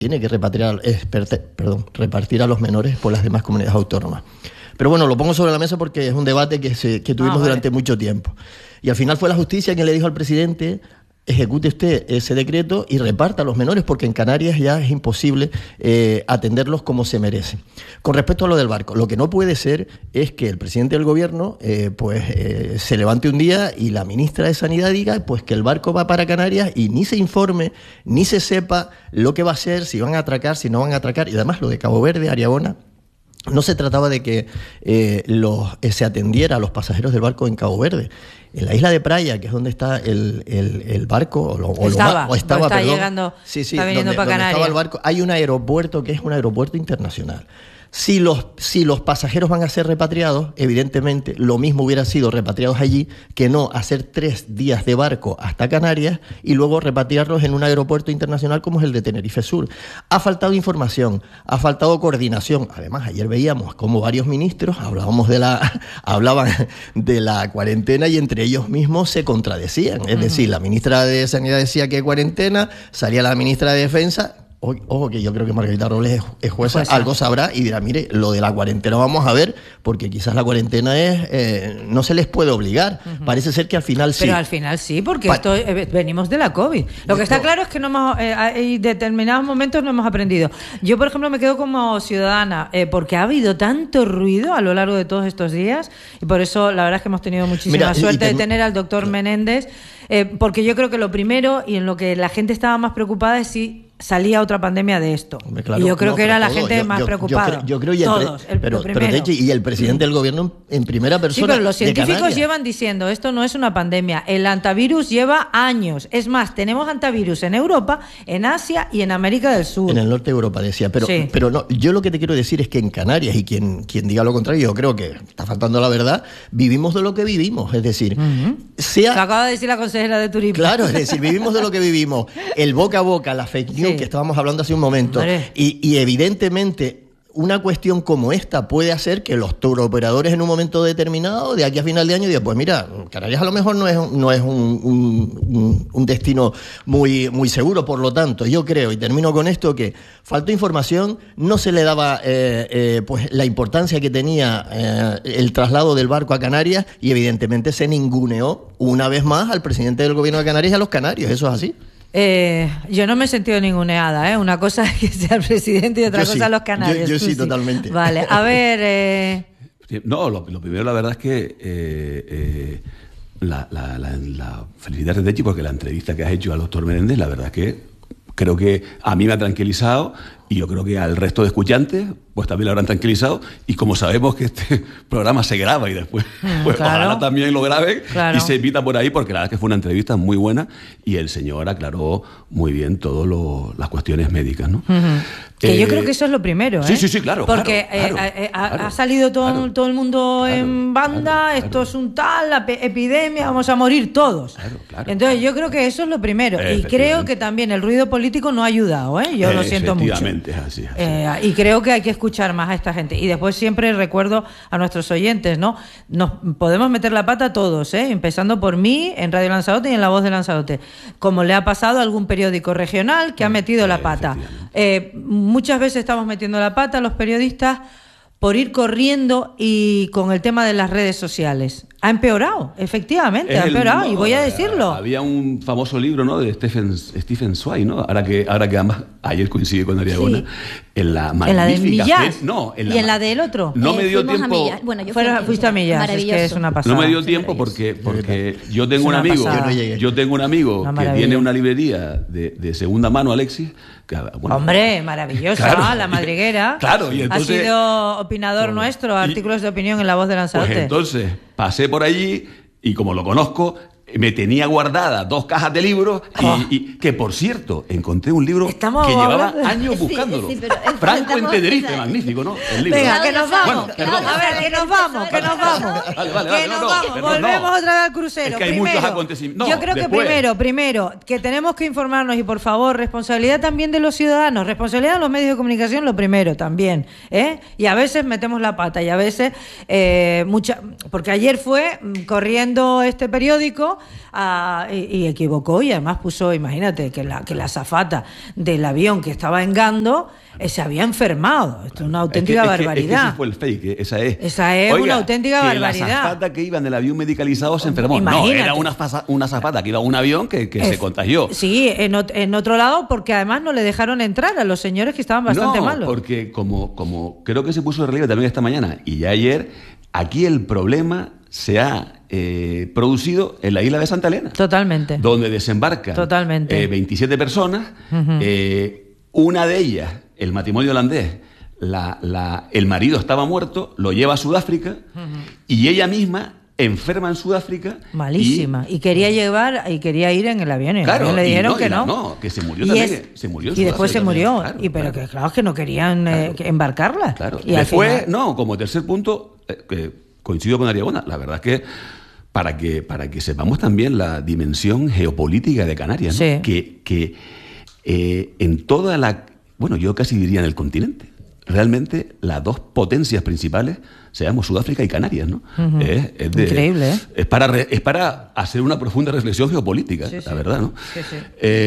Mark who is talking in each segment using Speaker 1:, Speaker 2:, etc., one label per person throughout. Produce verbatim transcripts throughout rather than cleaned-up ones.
Speaker 1: tiene que repatriar, eh, perdón, repartir a los menores por las demás comunidades autónomas. Pero bueno, lo pongo sobre la mesa porque es un debate que, se, que tuvimos ah, vale. durante mucho tiempo. Y al final fue la justicia quien le dijo al presidente: ejecute usted ese decreto y reparta a los menores, porque en Canarias ya es imposible eh, atenderlos como se merece. Con respecto a lo del barco, lo que no puede ser es que el presidente del gobierno eh, pues eh, se levante un día y la ministra de Sanidad diga pues que el barco va para Canarias y ni se informe, ni se sepa lo que va a hacer, si van a atracar, si no van a atracar. Y además lo de Cabo Verde, Ariabona, no se trataba de que eh, los, eh, se atendiera a los pasajeros del barco en Cabo Verde. En la isla de Praia, que es donde está el, el, el barco, o, lo, o
Speaker 2: estaba,
Speaker 1: lo, o estaba,
Speaker 2: está
Speaker 1: perdón,
Speaker 2: llegando,
Speaker 1: sí, sí,
Speaker 2: está viniendo
Speaker 1: donde,
Speaker 2: para
Speaker 1: donde
Speaker 2: Canarias.
Speaker 1: Estaba el barco, hay un aeropuerto que es un aeropuerto internacional. Si los, si los pasajeros van a ser repatriados, evidentemente lo mismo hubiera sido repatriados allí que no hacer tres días de barco hasta Canarias y luego repatriarlos en un aeropuerto internacional como es el de Tenerife Sur. Ha faltado información, ha faltado coordinación. Además, ayer veíamos cómo varios ministros hablábamos de la, hablaban de la cuarentena y entre ellos mismos se contradecían. Es uh-huh. decir, la ministra de Sanidad decía que cuarentena, salía la ministra de Defensa. Ojo, que yo creo que Margarita Robles es jueza, jueza, algo sabrá y dirá, mire, lo de la cuarentena vamos a ver, porque quizás la cuarentena es, eh, no se les puede obligar. Uh-huh. Parece ser que al final sí.
Speaker 2: Pero al final sí, porque pa- esto eh, venimos de la COVID. Lo que está no. claro es que no hemos, eh, en determinados momentos no hemos aprendido. Yo, por ejemplo, me quedo como ciudadana, eh, porque ha habido tanto ruido a lo largo de todos estos días, y por eso la verdad es que hemos tenido muchísima Mira, suerte ten... de tener al doctor no. Menéndez, eh, porque yo creo que lo primero, y en lo que la gente estaba más preocupada, es si salía otra pandemia de esto. Hombre, claro, y yo creo no, que era la todo. gente yo, más yo, preocupada.
Speaker 1: Yo, yo creo y el, Todos, el, pero, pero de hecho, y el presidente del gobierno en primera persona.
Speaker 2: Sí, pero los científicos llevan diciendo esto no es una pandemia. El antivirus lleva años. Es más, tenemos antivirus en Europa, en Asia y en América del Sur.
Speaker 1: En el norte de Europa, decía. Pero, sí. pero no, yo lo que te quiero decir es que en Canarias, y quien, quien diga lo contrario, yo creo que está faltando la verdad, vivimos de lo que vivimos. Es decir, uh-huh. sea...
Speaker 2: Lo acaba de decir la consejera de Turismo.
Speaker 1: Claro, es decir, vivimos de lo que vivimos. El boca a boca, la fake news sí. que estábamos hablando hace un momento. Y, y evidentemente una cuestión como esta puede hacer que los touroperadores en un momento determinado, de aquí a final de año, digan, pues mira, Canarias a lo mejor no es, no es un, un, un destino muy, muy seguro. Por lo tanto, yo creo, y termino con esto, que faltó información, no se le daba eh, eh, pues la importancia que tenía eh, el traslado del barco a Canarias y evidentemente se ninguneó una vez más al presidente del gobierno de Canarias y a los canarios. Eso es así.
Speaker 2: Eh, yo no me he sentido ninguneada, ¿eh? Una cosa es que sea el presidente y otra
Speaker 1: yo
Speaker 2: cosa
Speaker 1: sí,
Speaker 2: los canarios.
Speaker 1: Yo, yo sí, sí, totalmente.
Speaker 2: Vale, a ver... Eh...
Speaker 3: No, lo, lo primero, la verdad es que eh, eh, la, la, la, la felicidad de Techi, porque la entrevista que has hecho al doctor Menéndez, la verdad es que creo que a mí me ha tranquilizado y yo creo que al resto de escuchantes pues también lo habrán tranquilizado, y como sabemos que este programa se graba y después mm, pues claro. ojalá también lo graben claro. y se emita por ahí, porque la verdad es que fue una entrevista muy buena y el señor aclaró muy bien todas las cuestiones médicas, ¿no?
Speaker 2: Uh-huh. Que eh, yo creo que eso es lo primero, ¿eh?
Speaker 3: Sí, sí, sí, claro.
Speaker 2: Porque
Speaker 3: claro, claro,
Speaker 2: eh, eh,
Speaker 3: claro,
Speaker 2: ha salido todo,
Speaker 3: claro,
Speaker 2: todo el mundo
Speaker 3: claro,
Speaker 2: en banda,
Speaker 3: claro,
Speaker 2: esto
Speaker 3: claro.
Speaker 2: es un tal, la epidemia, vamos a morir todos.
Speaker 3: Claro, claro,
Speaker 2: Entonces
Speaker 3: claro.
Speaker 2: yo creo que eso es lo primero. Y creo que también el ruido político no ha ayudado, ¿eh? Yo lo siento mucho.
Speaker 3: Efectivamente, es así. así.
Speaker 2: Eh, y creo que hay que escuchar más a esta gente. Y después siempre recuerdo a nuestros oyentes, ¿no? Nos podemos meter la pata todos, ¿eh? Empezando por mí en Radio Lanzarote y en La Voz de Lanzarote. Como le ha pasado a algún periódico regional que ha metido la pata. Eh, muchas veces estamos metiendo la pata los periodistas por ir corriendo y con el tema de las redes sociales. Ha empeorado, efectivamente, es ha empeorado, el, no, y voy a decirlo.
Speaker 3: Había un famoso libro, ¿no?, de Stephen, Stephen Zweig, ¿no? Ahora que, ahora que además ayer coincidí con Ariagona, sí. en la magnífica...
Speaker 2: ¿En la de Millás?
Speaker 3: No, en la,
Speaker 2: ¿Y en la del otro?
Speaker 3: No
Speaker 2: eh,
Speaker 3: me dio tiempo...
Speaker 2: Bueno, yo Fuera, fuiste a Millás, es que es una pasada.
Speaker 3: No me dio tiempo porque, porque yo tengo un amigo, yo, yo tengo un amigo que tiene una librería de, de segunda mano, Alexis. Que, bueno,
Speaker 2: Hombre, maravillosa, claro, la madriguera.
Speaker 3: Claro, y entonces...
Speaker 2: Ha sido opinador bueno, nuestro, artículos y, de opinión en La Voz de Lanzarote.
Speaker 3: Pues entonces, pasé por allí y como lo conozco, me tenía guardadas dos cajas de libros y, oh. y que, por cierto, encontré un libro Estamos que llevaba hablando. años buscándolo. Sí, sí, pero Franco en Tenerife, magnífico, ¿no? El libro.
Speaker 2: Venga, que nos vamos. Bueno, a ver, que nos vamos, que nos vamos. Vale, vale, vale, que nos no, vamos. No, Volvemos no. otra vez al crucero.
Speaker 3: Es que hay
Speaker 2: primero,
Speaker 3: muchos acontecimientos. No,
Speaker 2: yo creo
Speaker 3: después.
Speaker 2: que primero, primero, que tenemos que informarnos y, por favor, responsabilidad también de los ciudadanos, responsabilidad de los medios de comunicación, lo primero también, ¿eh? Y a veces metemos la pata y a veces, eh, mucha, porque ayer fue corriendo este periódico a, y, y equivocó, y además puso, imagínate, que la que la azafata del avión que estaba en Gando eh, se había enfermado. Esto es una auténtica
Speaker 3: es que,
Speaker 2: barbaridad.
Speaker 3: Es que, es que ese fue el fake, esa es.
Speaker 2: Esa es
Speaker 3: Oiga,
Speaker 2: una auténtica
Speaker 3: que
Speaker 2: barbaridad.
Speaker 3: La azafata que iba en el avión medicalizado se enfermó.
Speaker 2: Imagínate.
Speaker 3: No, era una, una azafata que iba a un avión que, que se contagió.
Speaker 2: Sí, en, en otro lado, porque además no le dejaron entrar a los señores que estaban bastante
Speaker 3: no,
Speaker 2: malos.
Speaker 3: Porque como, como creo que se puso de relieve también esta mañana y ya ayer, aquí el problema se ha eh, producido en la isla de Santa Elena.
Speaker 2: Totalmente.
Speaker 3: Donde desembarcan
Speaker 2: Totalmente.
Speaker 3: Eh, veintisiete personas, uh-huh. eh, una de ellas, el matrimonio holandés, la, la, el marido estaba muerto, lo lleva a Sudáfrica uh-huh. y ella misma enferma en Sudáfrica.
Speaker 2: Malísima. Y, y quería llevar, y quería ir en el avión. Y
Speaker 3: claro,
Speaker 2: le dijeron
Speaker 3: no,
Speaker 2: que no.
Speaker 3: No, que se murió
Speaker 2: y
Speaker 3: también.
Speaker 2: Es,
Speaker 3: se murió en
Speaker 2: y después se murió.
Speaker 3: Claro,
Speaker 2: y pero
Speaker 3: claro.
Speaker 2: que claro que no querían eh,
Speaker 3: claro.
Speaker 2: embarcarla.
Speaker 3: Claro.
Speaker 2: Y
Speaker 3: después,
Speaker 2: al final...
Speaker 3: no, como tercer punto, eh, que coincido con Ariagona, la verdad es que para que, para que sepamos también la dimensión geopolítica de Canarias, ¿no?
Speaker 2: Sí.
Speaker 3: que, que eh, en toda la, bueno, yo casi diría en el continente, realmente las dos potencias principales seamos Sudáfrica y Canarias, ¿no?
Speaker 2: Uh-huh.
Speaker 3: es, es de,
Speaker 2: Increíble, ¿eh?
Speaker 3: Es para, re, es para hacer una profunda reflexión geopolítica,
Speaker 2: sí,
Speaker 3: la
Speaker 2: sí.
Speaker 3: verdad, ¿no?
Speaker 2: Sí, sí.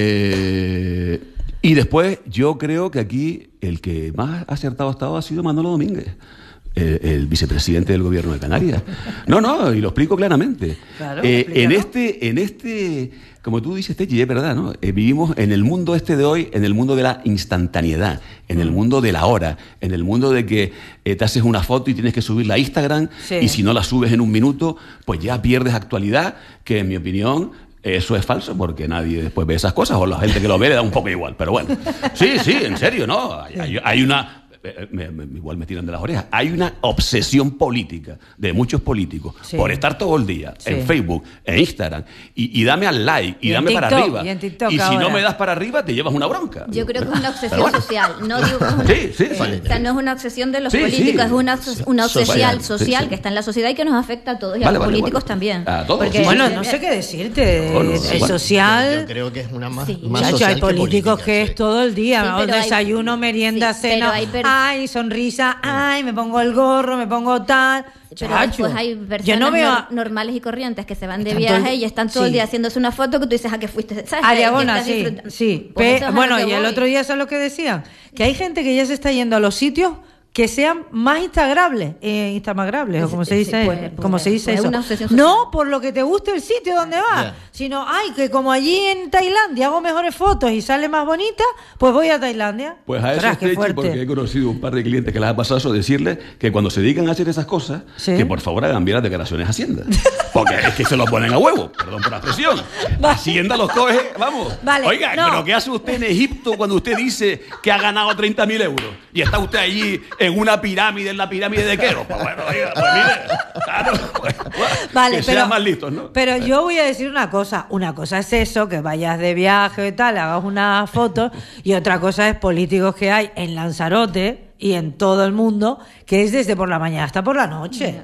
Speaker 3: Eh, y después, yo creo que aquí el que más acertado ha estado ha sido Manolo Domínguez. El, el vicepresidente del gobierno de Canarias. No, no, y lo explico claramente.
Speaker 2: Claro,
Speaker 3: eh, en este, en este, como tú dices, Techi, es verdad, ¿no? Eh, vivimos en el mundo este de hoy, en el mundo de la instantaneidad, en el mundo de la hora, en el mundo de que eh, te haces una foto y tienes que subirla a Instagram,
Speaker 2: sí.
Speaker 3: y si no la subes en un minuto, pues ya pierdes actualidad, que en mi opinión eso es falso, porque nadie después ve esas cosas, o la gente que lo ve le da un poco igual, pero bueno. Sí, sí, en serio, ¿no? Hay, hay, hay una... Me, me, igual me tiran de las orejas. Hay una obsesión política de muchos políticos sí. por estar todo el día sí. en Facebook, en Instagram, y, y dame al like, y, y dame TikTok, para arriba.
Speaker 2: Y, en TikTok
Speaker 3: y si
Speaker 2: ahora.
Speaker 3: no me das para arriba, te llevas una bronca.
Speaker 4: Yo creo que es una obsesión bueno. social. No digo que es una,
Speaker 3: sí, sí,
Speaker 4: eh,
Speaker 3: vale.
Speaker 4: o sea, no es una obsesión de los
Speaker 3: sí,
Speaker 4: políticos,
Speaker 3: sí.
Speaker 4: es una, una obsesión social,
Speaker 3: sí,
Speaker 4: social
Speaker 3: sí.
Speaker 4: que está en la sociedad y que nos afecta a todos y
Speaker 3: vale,
Speaker 4: a los
Speaker 3: vale,
Speaker 4: políticos
Speaker 3: bueno.
Speaker 4: también.
Speaker 3: A todos.
Speaker 4: Porque,
Speaker 3: Sí,
Speaker 2: bueno,
Speaker 3: sí.
Speaker 2: no sé qué decirte.
Speaker 3: No, no,
Speaker 2: el
Speaker 3: bueno.
Speaker 2: social.
Speaker 1: Yo, yo creo que es una más,
Speaker 4: sí.
Speaker 1: más
Speaker 2: Chacho,
Speaker 1: social
Speaker 2: hay políticos
Speaker 1: que,
Speaker 2: que
Speaker 1: política,
Speaker 2: es todo el día.
Speaker 4: Sí,
Speaker 2: desayuno,
Speaker 4: hay,
Speaker 2: merienda,
Speaker 4: sí,
Speaker 2: cena.
Speaker 4: Per...
Speaker 2: Ay, sonrisa. Ay, me pongo el gorro, me pongo tal.
Speaker 4: Pero
Speaker 2: Chacho.
Speaker 4: después hay personas
Speaker 2: Yo no veo
Speaker 4: a... normales y corrientes que se van de
Speaker 2: están
Speaker 4: viaje
Speaker 2: todo...
Speaker 4: y están todo
Speaker 2: sí.
Speaker 4: el día haciéndose una foto que tú dices a que fuiste, ¿sabes?
Speaker 2: Ariagona, sí, sí.
Speaker 4: Pues
Speaker 2: Pe... Bueno, y el voy. otro día, ¿sabes lo que decían? Que hay gente que ya se está yendo a los sitios que sean más instagrables, eh, instagrables, o como se dice, sí, pues,
Speaker 4: pues,
Speaker 2: como se dice
Speaker 4: pues
Speaker 2: eso. No por lo que te guste el sitio donde vas, yeah. sino, ay, que como allí en Tailandia hago mejores fotos y sale más bonita, pues voy a Tailandia.
Speaker 3: Pues a eso es porque he conocido un par de clientes que les ha pasado eso, decirles que cuando se dedican a hacer esas cosas, ¿sí? que por favor hagan bien las declaraciones a Hacienda. Porque es que se lo ponen a huevo, perdón por la expresión. Hacienda los coge, vamos.
Speaker 2: Vale,
Speaker 3: Oiga,
Speaker 2: no.
Speaker 3: ¿pero qué hace usted en Egipto cuando usted dice que ha ganado treinta mil euros? Y está usted allí en una pirámide, en la pirámide de Quero. Pues bueno, oiga, pues mire, claro, pues,
Speaker 2: vale,
Speaker 3: que
Speaker 2: pero,
Speaker 3: sean más listos, ¿no?
Speaker 2: Pero yo voy a decir una cosa. Una cosa es eso, que vayas de viaje y tal, hagas una foto, y otra cosa es políticos que hay en Lanzarote y en todo el mundo, que es desde por la mañana hasta por la noche.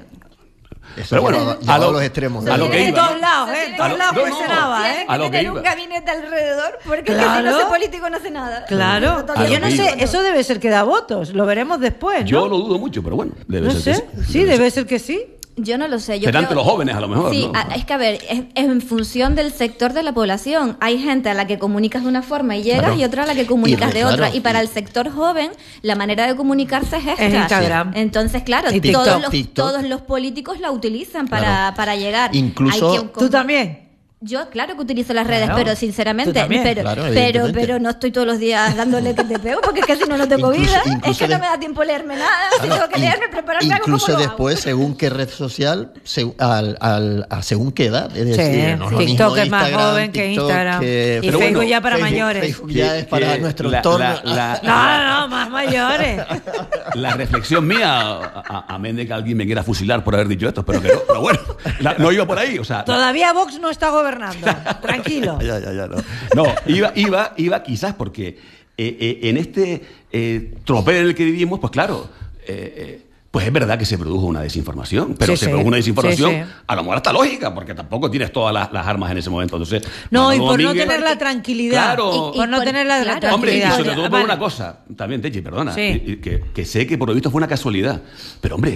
Speaker 1: Eso
Speaker 3: pero bueno,
Speaker 1: a,
Speaker 3: a, lo,
Speaker 1: a los extremos.
Speaker 3: A lo que
Speaker 2: en
Speaker 3: iba,
Speaker 2: todos lados, ¿eh? En todos lados pues se nada, ¿eh?
Speaker 3: A lo que
Speaker 4: tener
Speaker 3: iba.
Speaker 4: un gabinete alrededor, porque
Speaker 2: claro.
Speaker 4: es que si no sé político no hace nada.
Speaker 2: Claro. Y yo no sé, eso debe ser que da votos, lo veremos después, ¿no?
Speaker 3: Yo lo dudo mucho, pero bueno, debe
Speaker 2: no
Speaker 3: ser
Speaker 2: sé.
Speaker 3: que sí.
Speaker 2: Sí, debe ser que sí.
Speaker 4: Yo no lo sé. Yo
Speaker 3: Serán
Speaker 4: creo...
Speaker 3: los jóvenes, a lo mejor.
Speaker 4: Sí,
Speaker 3: ¿no?
Speaker 4: a, es que a ver, es, es en función del sector de la población. Hay gente a la que comunicas de una forma y llegas,
Speaker 3: claro.
Speaker 4: y otra a la que comunicas
Speaker 1: y,
Speaker 4: de
Speaker 1: claro,
Speaker 4: otra. Y para el sector joven, la manera de comunicarse es esta.
Speaker 2: Es Instagram.
Speaker 4: Entonces, claro,
Speaker 2: TikTok,
Speaker 4: todos, los,
Speaker 1: TikTok.
Speaker 4: todos los políticos la utilizan para,
Speaker 1: claro.
Speaker 4: para llegar.
Speaker 1: Incluso...
Speaker 4: Hay que,
Speaker 2: ¿Tú también?
Speaker 4: Yo, claro que utilizo las redes,
Speaker 2: claro.
Speaker 4: pero sinceramente, pero,
Speaker 1: claro,
Speaker 4: pero, pero no estoy todos los días dándole que te pego, porque es que si no, no tengo
Speaker 1: incluso,
Speaker 4: vida.
Speaker 1: Incluso
Speaker 4: es que
Speaker 1: de...
Speaker 4: no me da tiempo leerme nada.
Speaker 1: Claro,
Speaker 4: si tengo que leerme, prepararme algo.
Speaker 1: Incluso
Speaker 4: ¿cómo lo
Speaker 1: después,
Speaker 4: hago?
Speaker 1: según qué red social, se, al, al, a según qué edad. Es decir,
Speaker 2: sí,
Speaker 1: no,
Speaker 2: TikTok es más joven que
Speaker 1: TikTok,
Speaker 2: Instagram.
Speaker 1: Que,
Speaker 2: y Facebook
Speaker 1: bueno,
Speaker 2: ya para
Speaker 1: Facebook,
Speaker 2: mayores.
Speaker 1: Facebook ya es para
Speaker 3: que
Speaker 1: nuestro
Speaker 3: la,
Speaker 1: entorno.
Speaker 3: La, la,
Speaker 2: no,
Speaker 3: la,
Speaker 2: no, más mayores.
Speaker 3: La reflexión mía, a, a menos de que alguien me quiera fusilar por haber dicho esto, pero que no, pero bueno, la, no iba por ahí. O sea,
Speaker 2: todavía Vox no está gobernando. Tranquilo.
Speaker 3: ya, ya, ya, no. no, iba, iba, iba quizás porque eh, eh, en este eh, tropel en el que vivimos, pues claro, eh, eh, pues es verdad que se produjo una desinformación, pero
Speaker 2: sí,
Speaker 3: se
Speaker 2: sí.
Speaker 3: produjo una desinformación,
Speaker 2: sí, sí.
Speaker 3: a lo mejor hasta lógica, porque tampoco tienes todas las, las armas en ese momento. Entonces,
Speaker 2: no,
Speaker 3: Manolo
Speaker 2: y por
Speaker 3: Domínguez,
Speaker 2: no tener la tranquilidad.
Speaker 3: Claro.
Speaker 2: Y, y por no
Speaker 4: por,
Speaker 2: tener la
Speaker 4: claro,
Speaker 2: tranquilidad.
Speaker 3: Hombre, y sobre todo por
Speaker 2: vale.
Speaker 3: una cosa, también, Techi, perdona,
Speaker 2: Sí.
Speaker 3: que, que sé que por lo visto fue una casualidad, pero hombre,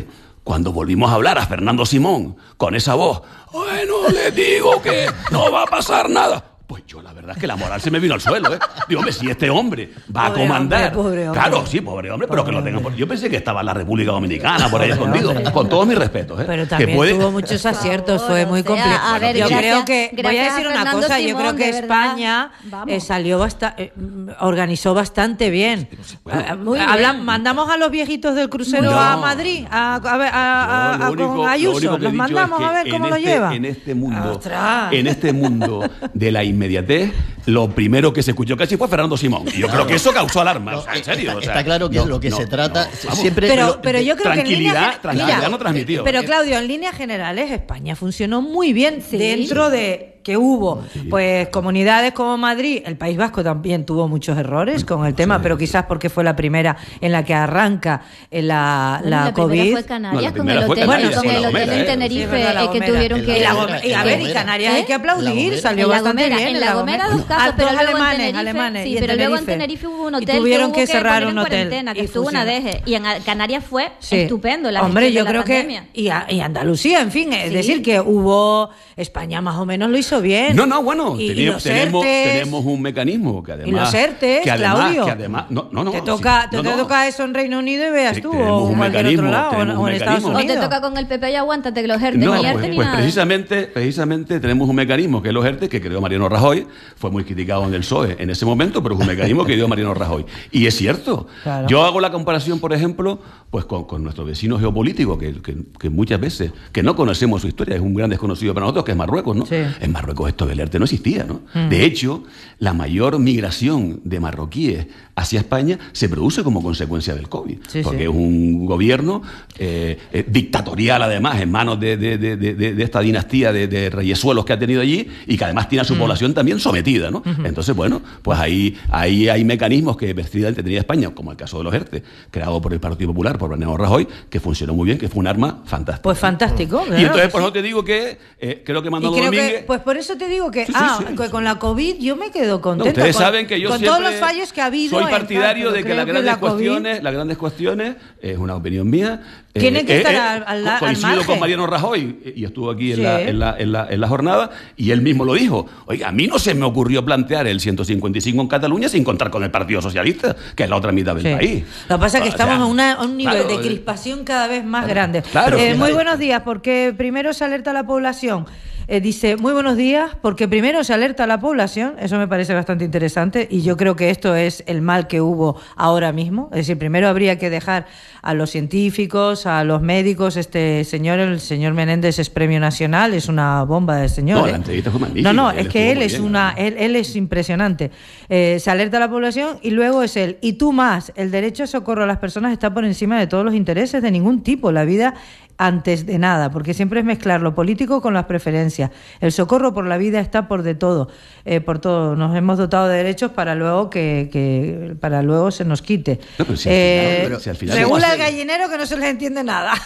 Speaker 3: cuando volvimos a hablar a Fernando Simón, con esa voz, bueno, le digo que no va a pasar nada. Pues yo la verdad es que la moral se me vino al suelo, ¿eh? Digo, hombre, si este hombre va
Speaker 2: pobre
Speaker 3: a comandar...
Speaker 2: Hombre, pobre hombre.
Speaker 3: Claro, sí, pobre hombre, pero
Speaker 2: pobre
Speaker 3: que lo tengan...
Speaker 2: hombre.
Speaker 3: Yo pensé que estaba en la República Dominicana, por ahí
Speaker 2: Pobre
Speaker 3: escondido,
Speaker 2: hombre.
Speaker 3: con todos mis respetos, ¿eh?
Speaker 2: Pero también
Speaker 3: que puede...
Speaker 2: tuvo muchos aciertos,
Speaker 4: Por
Speaker 2: fue
Speaker 4: favor,
Speaker 2: muy
Speaker 4: o sea,
Speaker 2: complicado.
Speaker 4: a ver,
Speaker 2: yo
Speaker 4: gracias-
Speaker 2: creo que, voy a
Speaker 4: gracias a
Speaker 2: decir una
Speaker 4: Fernando
Speaker 2: cosa, yo
Speaker 4: Simón,
Speaker 2: creo que
Speaker 4: de verdad.
Speaker 2: España
Speaker 4: Vamos.
Speaker 2: eh, salió bastante, eh, organizó bastante bien.
Speaker 3: Bueno,
Speaker 2: Ah,
Speaker 4: muy
Speaker 2: habla-
Speaker 4: bien.
Speaker 2: mandamos a los viejitos del crucero
Speaker 3: No.
Speaker 2: a Madrid, a, a, ver, a- a-
Speaker 3: Yo lo
Speaker 2: a-
Speaker 3: único-
Speaker 2: con
Speaker 3: lo
Speaker 2: Ayuso,
Speaker 3: único que he
Speaker 2: los
Speaker 3: dicho
Speaker 2: mandamos
Speaker 3: es
Speaker 2: a
Speaker 3: que
Speaker 2: ver cómo
Speaker 3: en
Speaker 2: lo
Speaker 3: este-
Speaker 2: lleva.
Speaker 3: En este mundo,
Speaker 2: Ostras.
Speaker 3: en este mundo de la inmediatez, lo primero que se escuchó casi fue Fernando Simón. Y yo creo que eso causó alarma, o sea, en serio.
Speaker 1: Está,
Speaker 3: o sea,
Speaker 1: está claro que
Speaker 3: no,
Speaker 1: lo que
Speaker 3: no,
Speaker 1: se trata
Speaker 3: no, vamos.
Speaker 1: siempre...
Speaker 2: Pero,
Speaker 1: lo-
Speaker 2: pero yo creo que en
Speaker 3: tranquilidad,
Speaker 2: líneas,
Speaker 3: tranquilidad
Speaker 2: mira,
Speaker 3: no transmitió.
Speaker 2: Pero Claudio, en líneas generales, España funcionó muy bien
Speaker 4: Sí.
Speaker 2: dentro de que hubo, pues comunidades como Madrid, el País Vasco también tuvo muchos errores con el tema, pero quizás porque fue la primera en la que arranca eh, la,
Speaker 4: Bueno,
Speaker 2: la
Speaker 4: la
Speaker 2: COVID.
Speaker 4: primera fue Canarias,
Speaker 3: No, la
Speaker 4: con
Speaker 3: primera
Speaker 4: el
Speaker 3: fue
Speaker 4: hotel,
Speaker 3: Canarias,
Speaker 4: con
Speaker 3: fue
Speaker 4: el
Speaker 3: La
Speaker 4: hotel
Speaker 3: Gomera,
Speaker 4: en
Speaker 3: ¿eh?
Speaker 4: Tenerife,
Speaker 2: Sí, es verdad, La
Speaker 4: eh, que
Speaker 2: Gomera.
Speaker 4: tuvieron
Speaker 1: En
Speaker 4: que...
Speaker 2: Y, la
Speaker 1: La
Speaker 2: Gomera- y a
Speaker 1: en
Speaker 2: ver,
Speaker 1: La
Speaker 2: y
Speaker 1: Gomera.
Speaker 2: Canarias hay que
Speaker 1: ¿Eh?
Speaker 2: aplaudir,
Speaker 1: La
Speaker 2: salió
Speaker 4: En La
Speaker 2: bastante
Speaker 4: Gomera,
Speaker 2: bien.
Speaker 4: en La Gomera dos casos,
Speaker 2: Ah,
Speaker 4: pero
Speaker 2: dos
Speaker 4: luego en
Speaker 2: alemanes,
Speaker 4: Tenerife,
Speaker 2: alemanes,
Speaker 4: sí,
Speaker 2: y en
Speaker 4: pero luego en
Speaker 2: Tenerife.
Speaker 4: Tenerife hubo un
Speaker 2: Y
Speaker 4: hotel
Speaker 2: tuvieron
Speaker 4: que,
Speaker 2: que
Speaker 4: hubo
Speaker 2: cerrar
Speaker 4: poner
Speaker 2: un
Speaker 4: en
Speaker 2: hotel
Speaker 4: cuarentena, que
Speaker 2: y
Speaker 4: estuvo una
Speaker 2: fusionar.
Speaker 4: deje. Y en Canarias fue
Speaker 2: Sí.
Speaker 4: estupendo la
Speaker 2: Hombre,
Speaker 4: gestión
Speaker 2: yo
Speaker 4: de
Speaker 2: creo
Speaker 4: la
Speaker 2: que
Speaker 4: pandemia.
Speaker 2: y, a- y Andalucía, en fin, es
Speaker 4: Sí.
Speaker 2: decir, que hubo España más o menos lo hizo bien.
Speaker 3: No, no, bueno,
Speaker 2: y, y
Speaker 3: tenemos,
Speaker 2: los
Speaker 3: tenemos,
Speaker 2: ERTES,
Speaker 3: tenemos un mecanismo que además...
Speaker 2: y los ERTES,
Speaker 3: que además,
Speaker 2: Claudio.
Speaker 3: que además, no, no, no,
Speaker 2: te
Speaker 3: sí,
Speaker 2: toca, te,
Speaker 3: no,
Speaker 2: te
Speaker 3: no.
Speaker 2: toca eso en Reino Unido y veas
Speaker 3: Sí,
Speaker 2: tú,
Speaker 3: tenemos
Speaker 2: o
Speaker 3: un
Speaker 2: en cualquier
Speaker 3: mecanismo,
Speaker 2: otro lado, o en,
Speaker 3: tenemos un
Speaker 2: o en Estados
Speaker 3: mecanismo.
Speaker 4: O te
Speaker 2: Unidos.
Speaker 4: toca con el P P y aguántate que los ERTE
Speaker 3: No,
Speaker 4: ni
Speaker 3: pues,
Speaker 4: ERTE ni
Speaker 3: pues
Speaker 4: nada.
Speaker 3: precisamente, precisamente tenemos un mecanismo que es los ERTE que creó Mariano Rajoy, fue muy criticado en el P S O E en ese momento, pero es un mecanismo que dio Mariano Rajoy. Y es cierto.
Speaker 2: Claro.
Speaker 3: Yo hago la comparación, por ejemplo, pues con, con nuestro vecino geopolítico, que, que, que muchas veces, que no conocemos su historia, es un gran desconocido para nosotros, que es Marruecos, ¿no?
Speaker 2: Sí.
Speaker 3: En Marruecos esto del ERTE no existía, ¿no?
Speaker 2: Mm.
Speaker 3: De hecho, la mayor migración de marroquíes hacia España se produce como consecuencia del COVID,
Speaker 2: Sí,
Speaker 3: porque
Speaker 2: sí.
Speaker 3: es un gobierno eh, eh, dictatorial, además, en manos de, de, de, de, de esta dinastía de, de reyesuelos que ha tenido allí y que además tiene a su
Speaker 2: Mm.
Speaker 3: población también sometida, ¿no?
Speaker 2: Ujú.
Speaker 3: Entonces, bueno, pues ahí, ahí hay mecanismos que precisamente tenía España, como el caso de los ERTE, creado por el Partido Popular, por Mariano Rajoy, que funcionó muy bien, que fue un arma fantástica.
Speaker 2: Pues fantástico.
Speaker 3: Y
Speaker 2: claro
Speaker 3: entonces,
Speaker 2: que
Speaker 3: por
Speaker 2: sí.
Speaker 3: eso te digo que eh, creo que
Speaker 2: Y
Speaker 3: Manolo
Speaker 2: creo
Speaker 3: Domínguez...
Speaker 2: que, pues por eso te digo que,
Speaker 3: Sí, sí,
Speaker 2: ah,
Speaker 3: sí,
Speaker 2: que
Speaker 3: sí.
Speaker 2: con la COVID yo me quedo
Speaker 3: No,
Speaker 2: contenta.
Speaker 3: ustedes
Speaker 2: con,
Speaker 3: saben que yo
Speaker 2: con
Speaker 3: siempre
Speaker 2: todos los fallos que ha habido.
Speaker 3: soy
Speaker 2: en
Speaker 3: partidario
Speaker 2: tal,
Speaker 3: de que
Speaker 2: pero
Speaker 3: las
Speaker 2: creo
Speaker 3: grandes
Speaker 2: la COVID-
Speaker 3: cuestiones, las grandes cuestiones, es una opinión mía. eh,
Speaker 2: Tienen que
Speaker 3: eh,
Speaker 2: estar
Speaker 3: eh,
Speaker 2: al- al- al
Speaker 3: coincido
Speaker 2: margen.
Speaker 3: con Mariano Rajoy eh, y estuvo aquí en,
Speaker 2: Sí.
Speaker 3: la, en, la, en, la, en la jornada y él mismo lo dijo. Oiga, a mí no se me ocurrió plantear el ciento cincuenta y cinco en Cataluña sin contar con el Partido Socialista, que es la otra mitad del
Speaker 2: Sí.
Speaker 3: país.
Speaker 2: Lo que pasa es que
Speaker 3: O
Speaker 2: estamos
Speaker 3: sea,
Speaker 2: a, una- a un nivel
Speaker 3: claro,
Speaker 2: de crispación cada vez más
Speaker 3: claro,
Speaker 2: grande.
Speaker 3: claro,
Speaker 2: Eh,
Speaker 3: sí,
Speaker 2: muy
Speaker 3: sí.
Speaker 2: buenos días, porque primero se alerta a la población. Eh, dice, muy buenos días, porque primero se alerta a la población, eso me parece bastante interesante, y yo creo que esto es el mal que hubo ahora mismo. Es decir, primero habría que dejar a los científicos, a los médicos, este señor, el señor Menéndez es premio nacional, es una bomba de señor.
Speaker 3: No,
Speaker 2: ¿eh?
Speaker 3: la entrevista fue magnífica,
Speaker 2: No, no,
Speaker 3: él
Speaker 2: es que
Speaker 3: estuvo
Speaker 2: él
Speaker 3: muy
Speaker 2: es
Speaker 3: bien,
Speaker 2: una,
Speaker 3: ¿no?
Speaker 2: él, él es impresionante. Eh, se alerta a la población y luego es él. Y tú más, el derecho a socorro a las personas está por encima de todos los intereses de ningún tipo. La vida antes de nada, porque siempre es mezclar lo político con las preferencias. El socorro por la vida está por de todo, eh, por todo. Nos hemos dotado de derechos para luego que, que para luego se nos quite.
Speaker 3: No, pero si al
Speaker 2: Eh,
Speaker 3: final- pero si al final
Speaker 2: regula
Speaker 3: vamos a
Speaker 2: el
Speaker 3: hacer-
Speaker 2: gallinero que no se les entiende nada.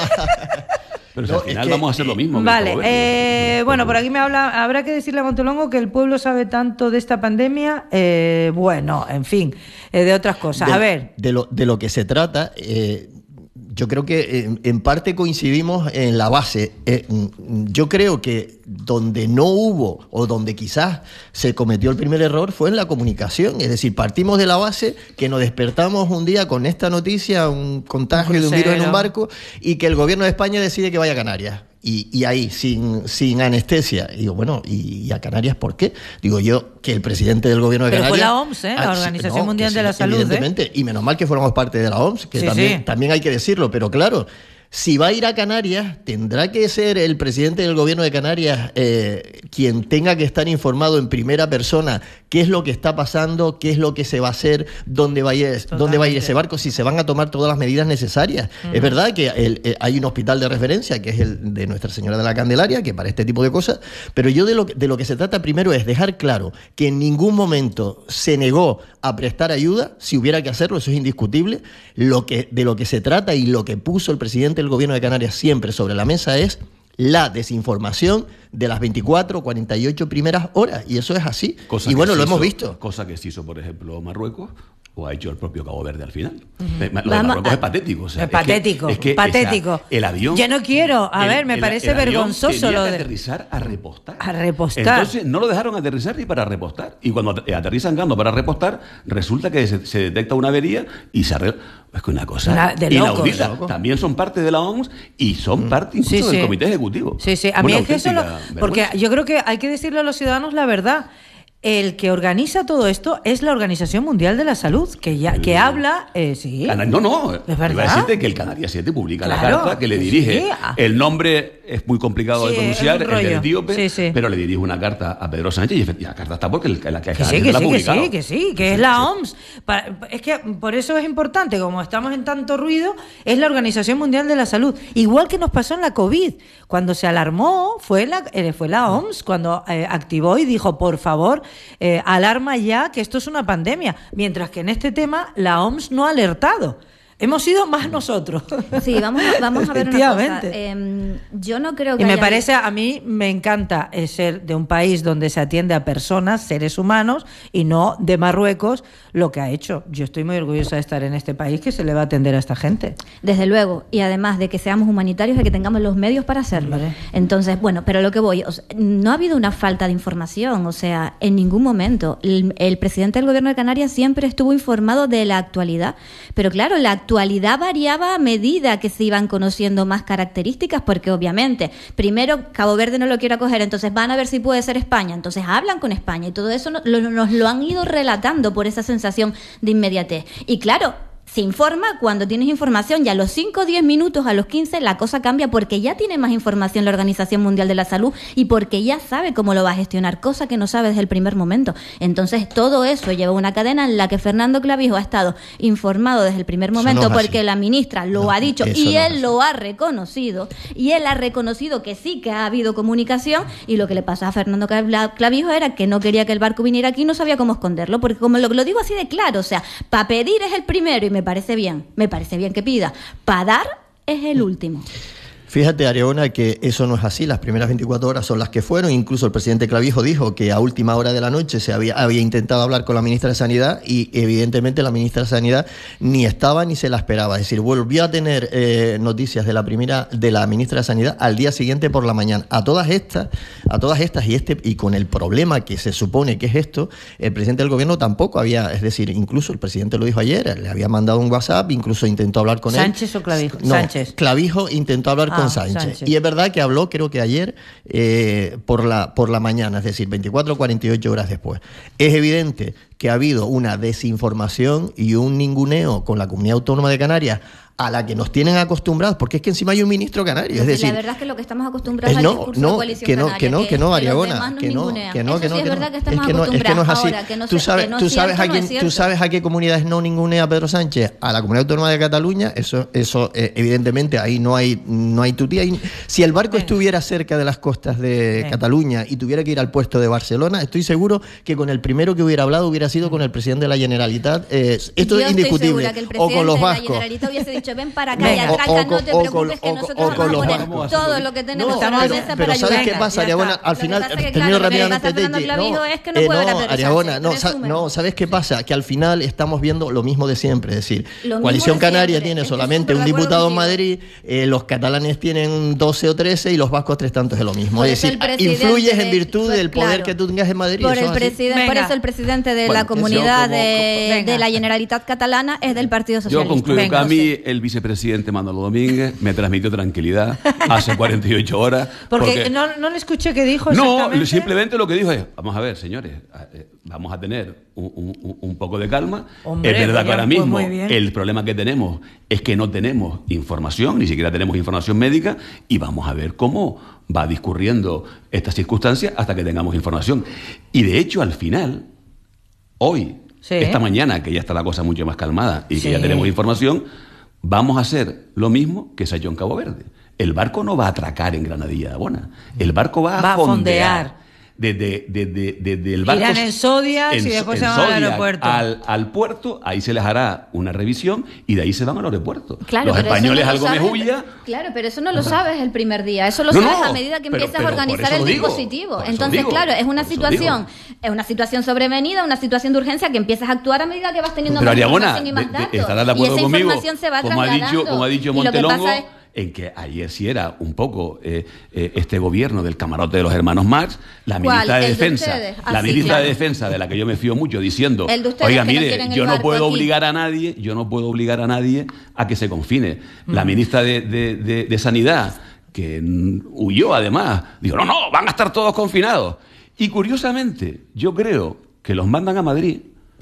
Speaker 3: Pero si
Speaker 1: No,
Speaker 3: al
Speaker 1: es
Speaker 3: final
Speaker 1: que-
Speaker 3: vamos a hacer lo mismo. que el
Speaker 2: Vale,
Speaker 3: Cabo Verde.
Speaker 2: eh, bueno, por aquí me habla, habrá que decirle a Montolongo que el pueblo sabe tanto de esta pandemia, eh, bueno, en fin, eh, de otras cosas.
Speaker 1: de,
Speaker 2: A ver,
Speaker 1: de lo, de lo que se trata, eh, yo creo que en, en parte coincidimos en la base. Eh, mm, yo creo que donde no hubo o donde quizás se cometió el primer error fue en la comunicación. Es decir, partimos de la base que nos despertamos un día con esta noticia, un contagio de un virus en un barco y que el gobierno de España decide que vaya a Canarias. Y, y ahí, sin, sin anestesia. Y digo, bueno, ¿y, y a Canarias por qué? Digo yo que el presidente del gobierno de
Speaker 2: Pero fue
Speaker 1: Canarias...
Speaker 2: la O M S, ¿eh? La
Speaker 1: Ah, sí,
Speaker 2: Organización
Speaker 1: no,
Speaker 2: Mundial
Speaker 1: que
Speaker 2: de
Speaker 1: sí,
Speaker 2: la Salud, ¿eh?
Speaker 1: Evidentemente, y menos mal que fuéramos parte de la O M S, que
Speaker 2: Sí,
Speaker 1: también,
Speaker 2: sí.
Speaker 1: también hay que decirlo, pero claro... Si va a ir a Canarias, tendrá que ser el presidente del gobierno de Canarias eh, quien tenga que estar informado en primera persona qué es lo que está pasando, qué es lo que se va a hacer, dónde va a ir, dónde va a ir ese barco, si se van a tomar todas las medidas necesarias. Mm. Es verdad que el, eh, hay un hospital de referencia, que es el de Nuestra Señora de la Candelaria, que para este tipo de cosas, pero yo de lo, de lo que se trata primero es dejar claro que en ningún momento se negó a prestar ayuda, si hubiera que hacerlo, eso es indiscutible. Lo que, de lo que se trata y lo que puso el presidente del gobierno de Canarias siempre sobre la mesa es la desinformación de las veinticuatro, cuarenta y ocho primeras horas, y eso es así.
Speaker 3: Cosa
Speaker 1: y
Speaker 3: que
Speaker 1: bueno,
Speaker 3: se
Speaker 1: lo hemos
Speaker 3: hizo-
Speaker 1: visto.
Speaker 3: Cosa que se hizo, por ejemplo, Marruecos, o ha hecho el propio Cabo Verde al final.
Speaker 2: Uh-huh.
Speaker 3: Lo de
Speaker 2: Vamos,
Speaker 3: Marruecos es patético. O sea,
Speaker 2: es patético,
Speaker 3: es que, es que
Speaker 2: patético.
Speaker 3: Esa, el avión...
Speaker 2: Yo no quiero, a
Speaker 3: el,
Speaker 2: ver, me
Speaker 3: el,
Speaker 2: parece
Speaker 3: el
Speaker 2: vergonzoso
Speaker 3: tenía
Speaker 2: lo
Speaker 3: que
Speaker 2: de...
Speaker 3: aterrizar a repostar.
Speaker 2: A repostar.
Speaker 3: Entonces no lo dejaron aterrizar ni para repostar. Y cuando aterrizan Gando para repostar, resulta que se, se detecta una avería y se arregla. Es que una cosa
Speaker 2: una, de
Speaker 3: inaudita.
Speaker 2: locos.
Speaker 3: También son parte de la O M S y son parte incluso
Speaker 2: sí, sí.
Speaker 3: del comité ejecutivo.
Speaker 2: Sí, sí. A
Speaker 3: Una
Speaker 2: mí es que eso lo... Porque
Speaker 3: vergüenza.
Speaker 2: yo creo que hay que decirle a los ciudadanos la verdad. El que organiza todo esto es la Organización Mundial de la Salud, que ya que habla, eh, sí.
Speaker 3: Cana- No, no,
Speaker 2: ¿Es verdad?
Speaker 3: iba a decirte que el Canarias siete publica
Speaker 2: Claro,
Speaker 3: la carta que le dirige.
Speaker 2: sí.
Speaker 3: El nombre es muy complicado
Speaker 2: Sí,
Speaker 3: de pronunciar,
Speaker 2: es un
Speaker 3: el del
Speaker 2: rollo.
Speaker 3: etíope,
Speaker 2: Sí, sí.
Speaker 3: pero le dirige una carta a Pedro Sánchez y efect- y la carta está porque el, la que,
Speaker 2: Que sí,
Speaker 3: Canarias
Speaker 2: que
Speaker 3: la ha
Speaker 2: sí, que
Speaker 3: publicado.
Speaker 2: sí, que sí, que es la O M S. Para- es que por eso es importante, como estamos en tanto ruido, es la Organización Mundial de la Salud. Igual que nos pasó en la COVID. Cuando se alarmó, fue la, eh, fue la O M S cuando eh, activó y dijo, por favor, eh, alarma ya que esto es una pandemia. Mientras que en este tema la O M S no ha alertado. Hemos sido más nosotros.
Speaker 4: Sí, vamos a, vamos a ver una cosa.
Speaker 2: Efectivamente.
Speaker 4: Eh, yo no creo que
Speaker 2: Y me
Speaker 4: haya-
Speaker 2: parece, a mí me encanta eh, ser de un país donde se atiende a personas, seres humanos, y no de Marruecos, lo que ha hecho. Yo estoy muy orgullosa de estar en este país que se le va a atender a esta gente.
Speaker 4: Desde luego, y además de que seamos humanitarios, de que tengamos los medios para hacerlo.
Speaker 2: Hombre.
Speaker 4: Entonces, bueno, pero lo que voy, o sea, no ha habido una falta de información, o sea, en ningún momento. El, el presidente del Gobierno de Canarias siempre estuvo informado de la actualidad, pero claro, la actualidad variaba a medida que se iban conociendo más características, porque obviamente, primero Cabo Verde no lo quiere acoger, entonces van a ver si puede ser España, entonces hablan con España, y todo eso no- lo- nos lo han ido relatando por esa sensación de inmediatez. Y claro, se informa cuando tienes información y a los cinco, diez minutos, a los quince, la cosa cambia porque ya tiene más información la Organización Mundial de la Salud y porque ya sabe cómo lo va a gestionar, cosa que no sabe desde el primer momento. Entonces, todo eso lleva una cadena en la que Fernando Clavijo ha estado informado desde el primer
Speaker 1: Eso
Speaker 4: momento
Speaker 1: no es así.
Speaker 4: porque la ministra lo
Speaker 1: No,
Speaker 4: ha dicho
Speaker 1: eso
Speaker 4: y
Speaker 1: no es
Speaker 4: él
Speaker 1: así.
Speaker 4: lo ha reconocido y él ha reconocido que sí que ha habido comunicación, y lo que le pasó a Fernando Cla- Clavijo era que no quería que el barco viniera aquí y no sabía cómo esconderlo, porque como lo, lo digo así de claro, o sea, para pedir es el primero y me parece bien, me parece bien que pida, para dar es el último.
Speaker 1: Fíjate, Ariona, que eso no es así. Las primeras veinticuatro horas son las que fueron. Incluso el presidente Clavijo dijo que a última hora de la noche se había, había intentado hablar con la ministra de Sanidad y evidentemente la ministra de Sanidad ni estaba ni se la esperaba. Es decir, volvió a tener eh, noticias de la primera de la ministra de Sanidad al día siguiente por la mañana. A todas estas, a todas estas y este y con el problema que se supone que es esto, el presidente del gobierno tampoco había, es decir, incluso el presidente lo dijo ayer, le había mandado un WhatsApp, incluso intentó hablar con él.
Speaker 2: ¿Sánchez o Clavijo?
Speaker 1: No,
Speaker 2: Sánchez.
Speaker 1: Clavijo intentó hablar
Speaker 2: Ah,
Speaker 1: con Sánchez.
Speaker 2: Sánchez.
Speaker 1: Y es verdad que habló, creo que ayer, eh, por, la, por la mañana, es decir, veinticuatro o cuarenta y ocho horas después. Es evidente que ha habido una desinformación y un ninguneo con la Comunidad Autónoma de Canarias a la que nos tienen acostumbrados, porque es que encima hay un ministro canario. Es decir,
Speaker 4: la verdad es que lo que estamos acostumbrados
Speaker 1: Eh,
Speaker 4: al
Speaker 1: no,
Speaker 4: discurso
Speaker 1: no,
Speaker 4: de coalición
Speaker 1: que no,
Speaker 4: canaria,
Speaker 1: que no, que no,
Speaker 4: los
Speaker 1: Ariagona,
Speaker 4: demás nos
Speaker 1: que no,
Speaker 4: ningunean.
Speaker 1: que no,
Speaker 4: Eso
Speaker 1: que
Speaker 4: sí
Speaker 1: no,
Speaker 4: es
Speaker 1: que
Speaker 4: verdad
Speaker 1: no.
Speaker 4: que estamos
Speaker 1: Es que no, es que no es así.
Speaker 4: acostumbrados. Ahora, que no
Speaker 1: tú
Speaker 4: sé-
Speaker 1: sabes,
Speaker 4: que no
Speaker 1: tú
Speaker 4: es
Speaker 1: sabes
Speaker 4: cierto,
Speaker 1: a
Speaker 4: no
Speaker 1: quién,
Speaker 4: es
Speaker 1: tú
Speaker 4: cierto.
Speaker 1: sabes a qué comunidades no ningunea Pedro Sánchez, a la Comunidad Autónoma de Cataluña. Eso, eso, eh, evidentemente, ahí no hay, no hay tutía. Y si el barco
Speaker 2: Venga.
Speaker 1: estuviera cerca de las costas de
Speaker 2: Venga.
Speaker 1: Cataluña y tuviera que ir al puerto de Barcelona, estoy seguro que con el primero que hubiera hablado hubiera sido con el presidente de la Generalitat. Eh, esto
Speaker 4: Yo
Speaker 1: es indiscutible.
Speaker 4: Estoy segura que el
Speaker 1: O
Speaker 4: presidente
Speaker 1: con los
Speaker 4: de la
Speaker 1: vascos.
Speaker 4: Generalitat hubiese dicho, ven para acá,
Speaker 2: Venga.
Speaker 4: y atraca,
Speaker 1: O- o
Speaker 4: no
Speaker 1: con-
Speaker 4: te
Speaker 1: o
Speaker 4: preocupes,
Speaker 1: con-
Speaker 4: que
Speaker 1: o-
Speaker 4: nosotros
Speaker 1: o
Speaker 4: vamos
Speaker 1: con
Speaker 4: a
Speaker 1: los
Speaker 4: poner
Speaker 3: vascos.
Speaker 4: todo lo que tenemos
Speaker 1: No,
Speaker 4: sobre la
Speaker 1: pero,
Speaker 4: mesa
Speaker 1: pero
Speaker 4: para
Speaker 1: ¿sabes
Speaker 4: ayudar.
Speaker 1: qué pasa,
Speaker 2: Ya
Speaker 1: Ariagona?
Speaker 2: está.
Speaker 1: Al
Speaker 4: Lo que
Speaker 1: final,
Speaker 4: pasa es que,
Speaker 1: termino
Speaker 4: claro, lo que le
Speaker 1: rápidamente.
Speaker 4: pasa a Fernando
Speaker 1: Teti.
Speaker 4: Clavijo es que no
Speaker 1: eh,
Speaker 4: puede ver a Pedro
Speaker 1: Ariagona,
Speaker 4: Sánchez,
Speaker 1: no, sa-
Speaker 4: resumen.
Speaker 1: no, ¿sabes qué pasa? Que al final estamos viendo lo mismo de siempre. Es decir,
Speaker 4: Lo mismo
Speaker 1: Coalición
Speaker 4: de
Speaker 1: Canaria
Speaker 4: siempre.
Speaker 1: tiene
Speaker 4: Estoy
Speaker 1: solamente
Speaker 4: súper
Speaker 1: un
Speaker 4: de acuerdo
Speaker 1: diputado en
Speaker 4: contigo.
Speaker 1: Madrid, eh, los catalanes tienen doce o trece y los vascos tres tantos de lo mismo.
Speaker 4: Por
Speaker 1: Es
Speaker 4: eso
Speaker 1: decir,
Speaker 4: el presidente
Speaker 1: influyes
Speaker 4: de-
Speaker 1: en virtud
Speaker 4: pues,
Speaker 1: del poder
Speaker 4: claro.
Speaker 1: que tú tengas en Madrid.
Speaker 4: Por,
Speaker 1: eso
Speaker 4: el
Speaker 1: es así.
Speaker 4: presidente, por
Speaker 2: Venga.
Speaker 4: eso el presidente de
Speaker 3: Bueno,
Speaker 4: la comunidad
Speaker 3: yo como-
Speaker 4: de,
Speaker 2: Venga.
Speaker 4: de la Generalitat Catalana es del Partido
Speaker 3: Yo
Speaker 4: Socialista.
Speaker 3: concluyo
Speaker 2: Venga,
Speaker 3: que a mí
Speaker 2: sí.
Speaker 3: el vicepresidente Manolo Domínguez me transmitió tranquilidad hace cuarenta y ocho horas.
Speaker 2: Porque, no, no le escuché qué dijo
Speaker 3: No,
Speaker 2: exactamente.
Speaker 3: simplemente lo que dijo es, vamos a ver, señores, eh, vamos a tener un, un- un poco de calma.
Speaker 2: Hombre,
Speaker 3: es verdad
Speaker 2: pues
Speaker 3: que
Speaker 2: ya,
Speaker 3: ahora
Speaker 2: pues
Speaker 3: mismo
Speaker 2: muy bien.
Speaker 3: el problema que tenemos es que no tenemos información, ni siquiera tenemos información médica, y vamos a ver cómo va discurriendo estas circunstancias hasta que tengamos información. Y de hecho, al final, hoy,
Speaker 2: Sí.
Speaker 3: esta mañana, que ya está la cosa mucho más calmada y que
Speaker 2: Sí.
Speaker 3: ya tenemos información, vamos a hacer lo mismo que se ha hecho en Cabo Verde. El barco no va a atracar en Granadilla de Abona. El barco va a,
Speaker 2: Va a fondear.
Speaker 3: desde, desde, desde el barco.
Speaker 2: Irán en Zodiac y después se van al
Speaker 3: Zodiac
Speaker 2: aeropuerto.
Speaker 3: Al, al puerto, ahí se les hará una revisión y de ahí se van al aeropuerto.
Speaker 4: Claro,
Speaker 3: Los
Speaker 4: pero
Speaker 3: españoles
Speaker 4: eso no
Speaker 3: al
Speaker 4: lo
Speaker 3: Gómez
Speaker 4: sabes-
Speaker 3: Ulla.
Speaker 4: Claro, pero eso no lo sabes el primer día. Eso lo
Speaker 3: No,
Speaker 4: sabes
Speaker 3: no,
Speaker 4: a medida que
Speaker 3: pero-
Speaker 4: empiezas
Speaker 3: pero
Speaker 4: a
Speaker 3: por
Speaker 4: organizar
Speaker 3: eso
Speaker 4: el
Speaker 3: lo digo,
Speaker 4: dispositivo.
Speaker 3: por eso
Speaker 4: Entonces,
Speaker 3: digo,
Speaker 4: claro, es una
Speaker 3: por eso
Speaker 4: situación,
Speaker 3: digo.
Speaker 4: es una situación sobrevenida, una situación de urgencia que empiezas a actuar a medida que vas teniendo
Speaker 3: Pero
Speaker 4: más
Speaker 3: Ariagona,
Speaker 4: información y más
Speaker 3: de- de-
Speaker 4: datos.
Speaker 3: estarás de
Speaker 4: y
Speaker 3: acuerdo
Speaker 4: esa
Speaker 3: conmigo,
Speaker 4: información se va
Speaker 3: como ha
Speaker 4: trasladando.
Speaker 3: dicho, como ha dicho
Speaker 4: Y lo que
Speaker 3: Montelongo,
Speaker 4: pasa es-
Speaker 3: en que ayer sí era un poco eh, eh, este gobierno del camarote de los hermanos Marx, la
Speaker 4: ¿Cuál?
Speaker 3: ministra de
Speaker 4: ¿El de
Speaker 3: Defensa,
Speaker 4: ustedes? Ah,
Speaker 3: la
Speaker 4: sí,
Speaker 3: ministra
Speaker 4: claro.
Speaker 3: de Defensa, de la que yo me fío mucho, diciendo,
Speaker 4: El de ustedes,
Speaker 3: oiga,
Speaker 4: que no
Speaker 3: mire,
Speaker 4: quieren el
Speaker 3: yo no
Speaker 4: barco
Speaker 3: puedo
Speaker 4: aquí".
Speaker 3: obligar a nadie, yo no puedo obligar a nadie a que se confine. La ministra de, de- de- de Sanidad, que mm, huyó además, dijo, no, no, van a estar todos confinados. Y curiosamente, yo creo que los mandan a Madrid.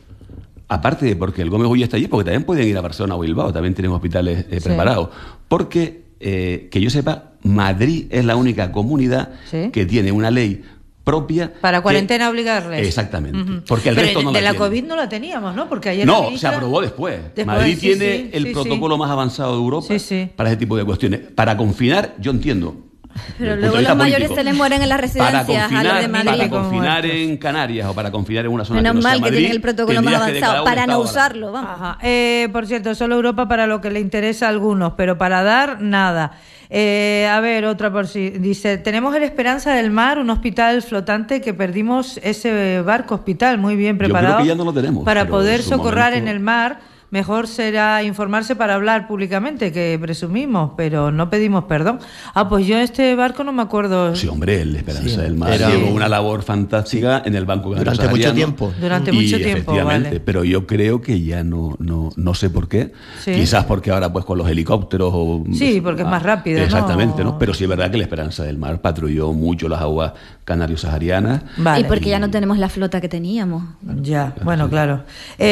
Speaker 3: Aparte de porque el Gómez Ulla está allí, porque también pueden ir a Barcelona o Bilbao, también tienen hospitales eh,
Speaker 2: Sí.
Speaker 3: preparados. Porque, eh, que yo sepa, Madrid es la única comunidad
Speaker 2: Sí.
Speaker 3: que tiene una ley propia.
Speaker 2: Para
Speaker 3: que-
Speaker 2: cuarentena obligarles.
Speaker 3: Exactamente.
Speaker 2: Ujú.
Speaker 3: Porque el
Speaker 2: Pero
Speaker 3: resto
Speaker 2: de,
Speaker 3: no
Speaker 2: de
Speaker 3: la
Speaker 2: la
Speaker 3: tiene.
Speaker 2: COVID no la teníamos, ¿no? Porque ayer la
Speaker 3: No,
Speaker 2: ministra-
Speaker 3: se aprobó después.
Speaker 2: Después,
Speaker 3: Madrid
Speaker 2: sí,
Speaker 3: tiene
Speaker 2: sí,
Speaker 3: el
Speaker 2: sí,
Speaker 3: protocolo
Speaker 2: sí.
Speaker 3: más avanzado de Europa
Speaker 2: Sí, sí.
Speaker 3: para ese tipo de cuestiones. Para confinar, yo entiendo.
Speaker 4: Pero
Speaker 3: desde el
Speaker 4: luego
Speaker 3: punto de vista
Speaker 4: los mayores
Speaker 3: político,
Speaker 4: se les mueren en las
Speaker 3: para
Speaker 4: residencias a los
Speaker 3: confinar,
Speaker 4: de Madrid.
Speaker 3: para
Speaker 2: Como
Speaker 3: confinar
Speaker 2: muertos.
Speaker 3: en Canarias o para confinar en una zona
Speaker 4: Menos
Speaker 3: que no sea
Speaker 4: mal que
Speaker 3: Madrid,
Speaker 4: tienen el protocolo más
Speaker 3: tendrías que declarar
Speaker 4: avanzado
Speaker 3: un
Speaker 4: para no
Speaker 3: estado de
Speaker 4: usarlo. Vamos.
Speaker 2: Ajá. Eh, por cierto, solo Europa para lo que le interesa a algunos, pero para dar, nada. Eh, a ver, otra por si. Dice, tenemos el Esperanza del Mar, un hospital flotante que perdimos ese barco hospital muy bien
Speaker 3: creo
Speaker 2: preparado.
Speaker 3: que ya no lo tenemos,
Speaker 2: Para
Speaker 3: pero
Speaker 2: poder
Speaker 3: en su
Speaker 2: socorrer
Speaker 3: momento-
Speaker 2: en el mar. Mejor será informarse para hablar públicamente, que presumimos, pero no pedimos perdón. Ah, pues yo este barco no me acuerdo.
Speaker 3: Sí, hombre, el Esperanza
Speaker 1: Sí,
Speaker 3: del Mar
Speaker 1: era-
Speaker 3: llevó una labor fantástica en el Banco Canario
Speaker 1: Durante mucho
Speaker 3: Sahariano.
Speaker 1: tiempo.
Speaker 2: Durante
Speaker 3: Y
Speaker 2: mucho tiempo,
Speaker 3: efectivamente,
Speaker 2: vale.
Speaker 3: pero yo creo que ya no, no, no sé por qué.
Speaker 2: Sí.
Speaker 3: Quizás porque ahora pues con los helicópteros o...
Speaker 2: Sí, porque es más rápido, ¿no?
Speaker 3: Exactamente, ¿no? Pero sí es verdad que el Esperanza del Mar patrulló mucho las aguas canario-saharianas.
Speaker 2: Vale.
Speaker 4: Y porque ya no tenemos la flota que teníamos.
Speaker 2: Ya, bueno, claro.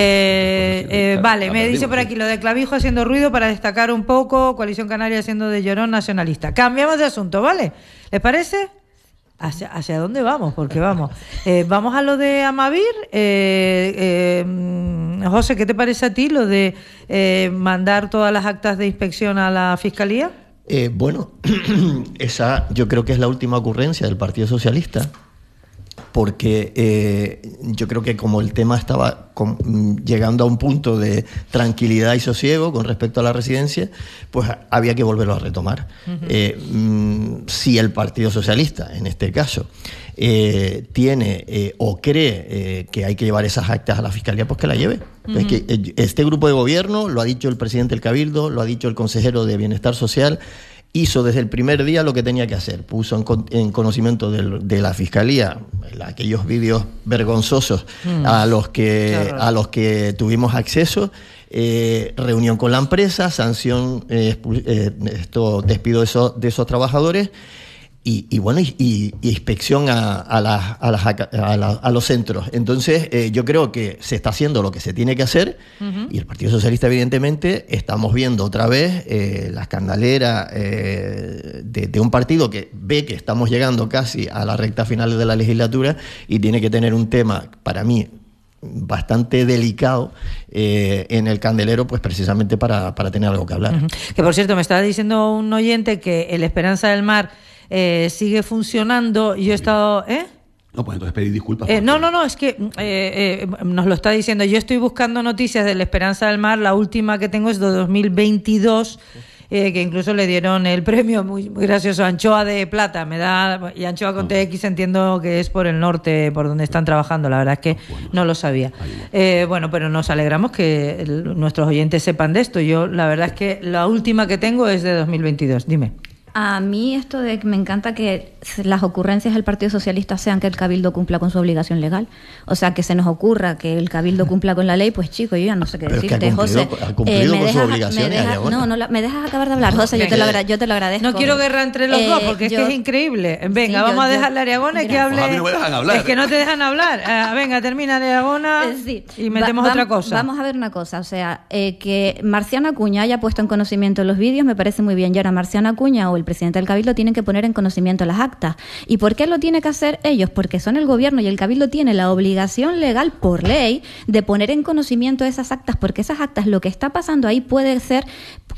Speaker 2: Eh, eh,
Speaker 3: La-
Speaker 2: vale,
Speaker 3: la
Speaker 2: me dice
Speaker 3: perdimos,
Speaker 2: por
Speaker 3: sí.
Speaker 2: aquí lo de Clavijo haciendo ruido para destacar un poco, Coalición Canaria haciendo de llorón nacionalista. Cambiamos de asunto, ¿vale? ¿Les parece? ¿Hacia, hacia dónde vamos? Porque vamos. Eh, vamos a lo de Amavir. Eh, eh, mm, José, ¿qué te parece a ti lo de eh, mandar todas las actas de inspección a la Fiscalía?
Speaker 1: Eh, bueno, esa yo creo que es la última ocurrencia del Partido Socialista, porque eh, yo creo que como el tema estaba con, mm, llegando a un punto de tranquilidad y sosiego con respecto a la residencia, pues a- había que volverlo a retomar. Eh, mm, si el Partido Socialista, en este caso, eh, tiene eh, o cree eh, que hay que llevar esas actas a la Fiscalía, pues que la lleve. Es que eh, este grupo de gobierno, lo ha dicho el presidente del Cabildo, lo ha dicho el consejero de Bienestar Social, hizo desde el primer día lo que tenía que hacer. Puso en, con- en conocimiento del- de la Fiscalía el- aquellos vídeos vergonzosos a los que
Speaker 2: Qué horror.
Speaker 1: a los que tuvimos acceso. Eh, reunión con la empresa, sanción, eh, expul- eh, esto, despido de esos, de esos trabajadores. Y, y bueno, y, y- y inspección a, a, las- a, las aca- a la- a los centros. Entonces, eh, yo creo que se está haciendo lo que se tiene que hacer, y el Partido Socialista, evidentemente, estamos viendo otra vez eh, la escandalera eh, de, de un partido que ve que estamos llegando casi a la recta final de la legislatura y tiene que tener un tema, para mí, bastante delicado eh, en el candelero, pues precisamente para, para tener algo que hablar.
Speaker 2: Ujú. Que por cierto, me estaba diciendo un oyente que el Esperanza del Mar eh, sigue funcionando. Yo he estado. ¿Eh?
Speaker 3: No, pues entonces pedí disculpas.
Speaker 2: Eh,
Speaker 3: porque-
Speaker 2: no, no, no, es que eh, eh, nos lo está diciendo. Yo estoy buscando noticias de la Esperanza del Mar. La última que tengo es de dos mil veintidós, eh, que incluso le dieron el premio, muy, muy gracioso, Anchoa de Plata. Me da, y Anchoa con T X entiendo que es por el norte, por donde están trabajando. La verdad es que no lo sabía. Eh, bueno, pero nos alegramos que el- nuestros oyentes sepan de esto. Yo, la verdad es que la última que tengo es de dos mil veintidós. Dime.
Speaker 4: A mí esto de que me encanta que las ocurrencias del Partido Socialista sean que el Cabildo cumpla con su obligación legal. O sea, que se nos ocurra que el Cabildo cumpla con la ley, pues chico, yo ya no sé qué
Speaker 1: Pero es que
Speaker 4: decirte,
Speaker 1: ha cumplido-
Speaker 4: José.
Speaker 1: ha cumplido
Speaker 4: me
Speaker 1: con sus
Speaker 4: dejas-
Speaker 1: obligaciones,
Speaker 4: me dejas-
Speaker 1: Ariagona.
Speaker 4: No, no, la- me dejas acabar de hablar, José, yo te, lo agra- yo te lo agradezco.
Speaker 2: No quiero guerra entre los
Speaker 4: Eh,
Speaker 2: dos, porque es
Speaker 4: yo-
Speaker 2: que es increíble. Venga,
Speaker 4: Sí,
Speaker 2: vamos
Speaker 4: yo-
Speaker 2: a
Speaker 4: yo-
Speaker 2: dejarle a Ariagona y que
Speaker 4: Mira.
Speaker 2: hable.
Speaker 3: Pues a mí no me dejan hablar.
Speaker 2: Es que no te dejan hablar. Ah, venga, termina Ariagona
Speaker 4: Eh, sí.
Speaker 2: y metemos
Speaker 4: Va-
Speaker 2: otra
Speaker 4: vam-
Speaker 2: cosa.
Speaker 4: Vamos a ver una cosa, o sea, eh, que Marciana Acuña haya puesto en conocimiento los vídeos me parece muy bien. Y ahora Marciana Acuña o el presidente del Cabildo tienen que poner en conocimiento las actas. ¿Y por qué lo tiene que hacer ellos? Porque son el gobierno y el Cabildo tiene la obligación legal por ley de poner en conocimiento esas actas, porque esas actas, lo que está pasando ahí puede ser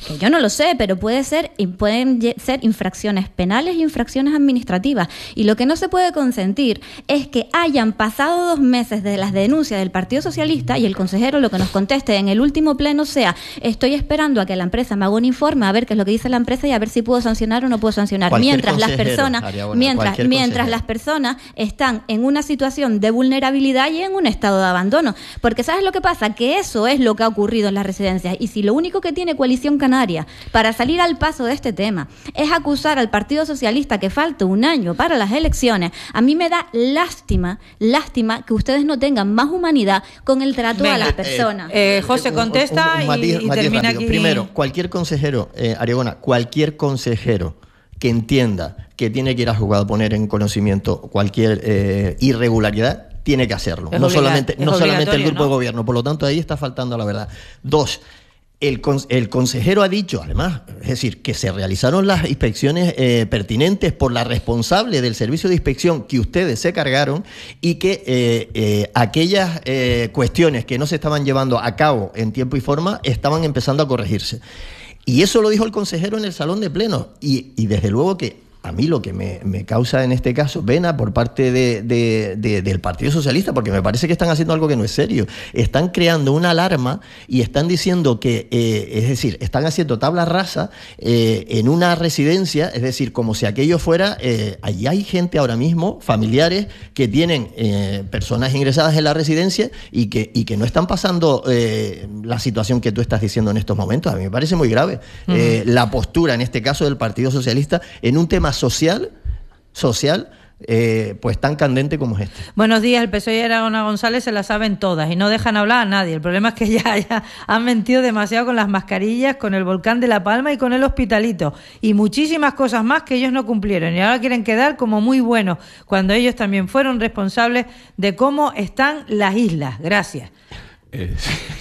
Speaker 4: que yo no lo sé, pero puede ser, y pueden ser infracciones penales y infracciones administrativas. Y lo que no se puede consentir es que hayan pasado dos meses de las denuncias del Partido Socialista y el consejero lo que nos conteste en el último pleno sea: estoy esperando a que la empresa me haga un informe a ver qué es lo que dice la empresa y a ver si puedo sancionar o no puedo sancionar.
Speaker 1: Cualquier
Speaker 4: Mientras las personas,
Speaker 1: Ariagona,
Speaker 4: mientras, mientras las personas están en una situación de vulnerabilidad y en un estado de abandono. Porque ¿sabes lo que pasa? Que eso es lo que ha ocurrido en las residencias. Y si lo único que tiene Coalición Canaria para salir al paso de este tema es acusar al Partido Socialista que falta un año para las elecciones, a mí me da lástima, lástima que ustedes no tengan más humanidad con el trato
Speaker 2: Venga,
Speaker 4: a las personas.
Speaker 2: Eh, eh, José contesta
Speaker 1: un, un, un matiz,
Speaker 2: y, y
Speaker 1: matiz
Speaker 2: termina
Speaker 1: rápido.
Speaker 2: aquí.
Speaker 1: Primero, cualquier consejero, eh, Ariagona, cualquier consejero que entienda que tiene que ir a juzgado a poner en conocimiento cualquier eh, irregularidad, tiene que hacerlo.
Speaker 2: Es
Speaker 1: no
Speaker 2: obliga-
Speaker 1: solamente,
Speaker 2: es
Speaker 1: no solamente el grupo
Speaker 2: obligatorio,
Speaker 1: de
Speaker 2: ¿no?
Speaker 1: gobierno. Por lo tanto, ahí está faltando la verdad. Dos, el, con- el consejero ha dicho, además, es decir, que se realizaron las inspecciones eh, pertinentes por la responsable del servicio de inspección que ustedes se cargaron y que eh, eh, aquellas eh, cuestiones que no se estaban llevando a cabo en tiempo y forma estaban empezando a corregirse. Y eso lo dijo el consejero en el salón de plenos. Y, y desde luego que a mí lo que me, me causa en este caso pena por parte de, de, de, del Partido Socialista, porque me parece que están haciendo algo que no es serio. Están creando una alarma y están diciendo que, eh, es decir, están haciendo tabla rasa eh, en una residencia, es decir, como si aquello fuera, eh, allí hay gente ahora mismo, familiares, que tienen eh, personas ingresadas en la residencia y que, y que no están pasando eh, la situación que tú estás diciendo en estos momentos. A mí me parece muy grave uh-huh. eh, la postura, en este caso, del Partido Socialista en un tema social, social, eh, pues tan candente como es este.
Speaker 2: Buenos días, el P S O E y Ariagona González se la saben todas y no dejan hablar a nadie. El problema es que ya, ya han mentido demasiado con las mascarillas, con el volcán de La Palma y con el hospitalito y muchísimas cosas más que ellos no cumplieron y ahora quieren quedar como muy buenos cuando ellos también fueron responsables de cómo están las islas. Gracias.
Speaker 3: Eh,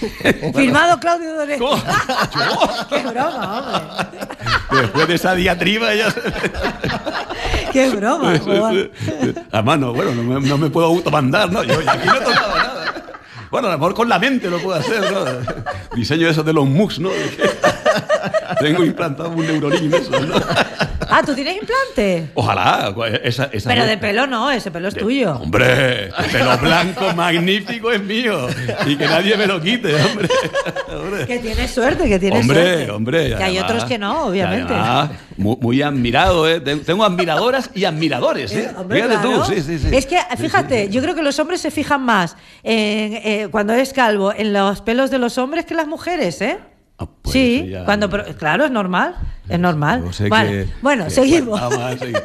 Speaker 2: Firmado Claudio Doré.
Speaker 3: ¿Cómo?
Speaker 2: ¡Qué broma, hombre!
Speaker 3: Después de esa diatriba ya...
Speaker 2: ¡Qué broma! Joder.
Speaker 3: Además, no, bueno, no me, no me puedo automandar, ¿no? Yo aquí no he tocado nada. Bueno, a lo mejor con la mente lo puedo hacer, ¿no? Diseño eso de los M U Cs, ¿no? Tengo implantado un neuronín eso, ¿no?
Speaker 2: Ah, ¿tú tienes implante?
Speaker 3: Ojalá. Esa, esa
Speaker 2: Pero
Speaker 3: no...
Speaker 2: de pelo no, ese pelo es tuyo.
Speaker 3: Hombre, el pelo blanco magnífico es mío. Y que nadie me lo quite, hombre. hombre.
Speaker 2: Que tienes suerte, que tienes
Speaker 3: hombre,
Speaker 2: suerte.
Speaker 3: Hombre,
Speaker 2: Que hay
Speaker 3: además,
Speaker 2: otros que no, obviamente.
Speaker 3: Además, muy, muy admirado, ¿eh? Tengo admiradoras y admiradores, ¿eh?
Speaker 2: Eh, hombre,
Speaker 3: Fíjate
Speaker 2: claro.
Speaker 3: tú, sí, sí, sí.
Speaker 2: Es que, fíjate,
Speaker 3: Sí, sí.
Speaker 2: yo creo que los hombres se fijan más en, eh, cuando es calvo en los pelos de los hombres que las mujeres, ¿eh?
Speaker 3: Ah, pues
Speaker 2: sí,
Speaker 3: ya...
Speaker 2: cuando, pero, claro, es normal, es normal.
Speaker 3: Yo sé
Speaker 2: Vale.
Speaker 3: que,
Speaker 2: bueno,
Speaker 3: que,
Speaker 2: seguimos.
Speaker 3: Bueno, vamos a seguir.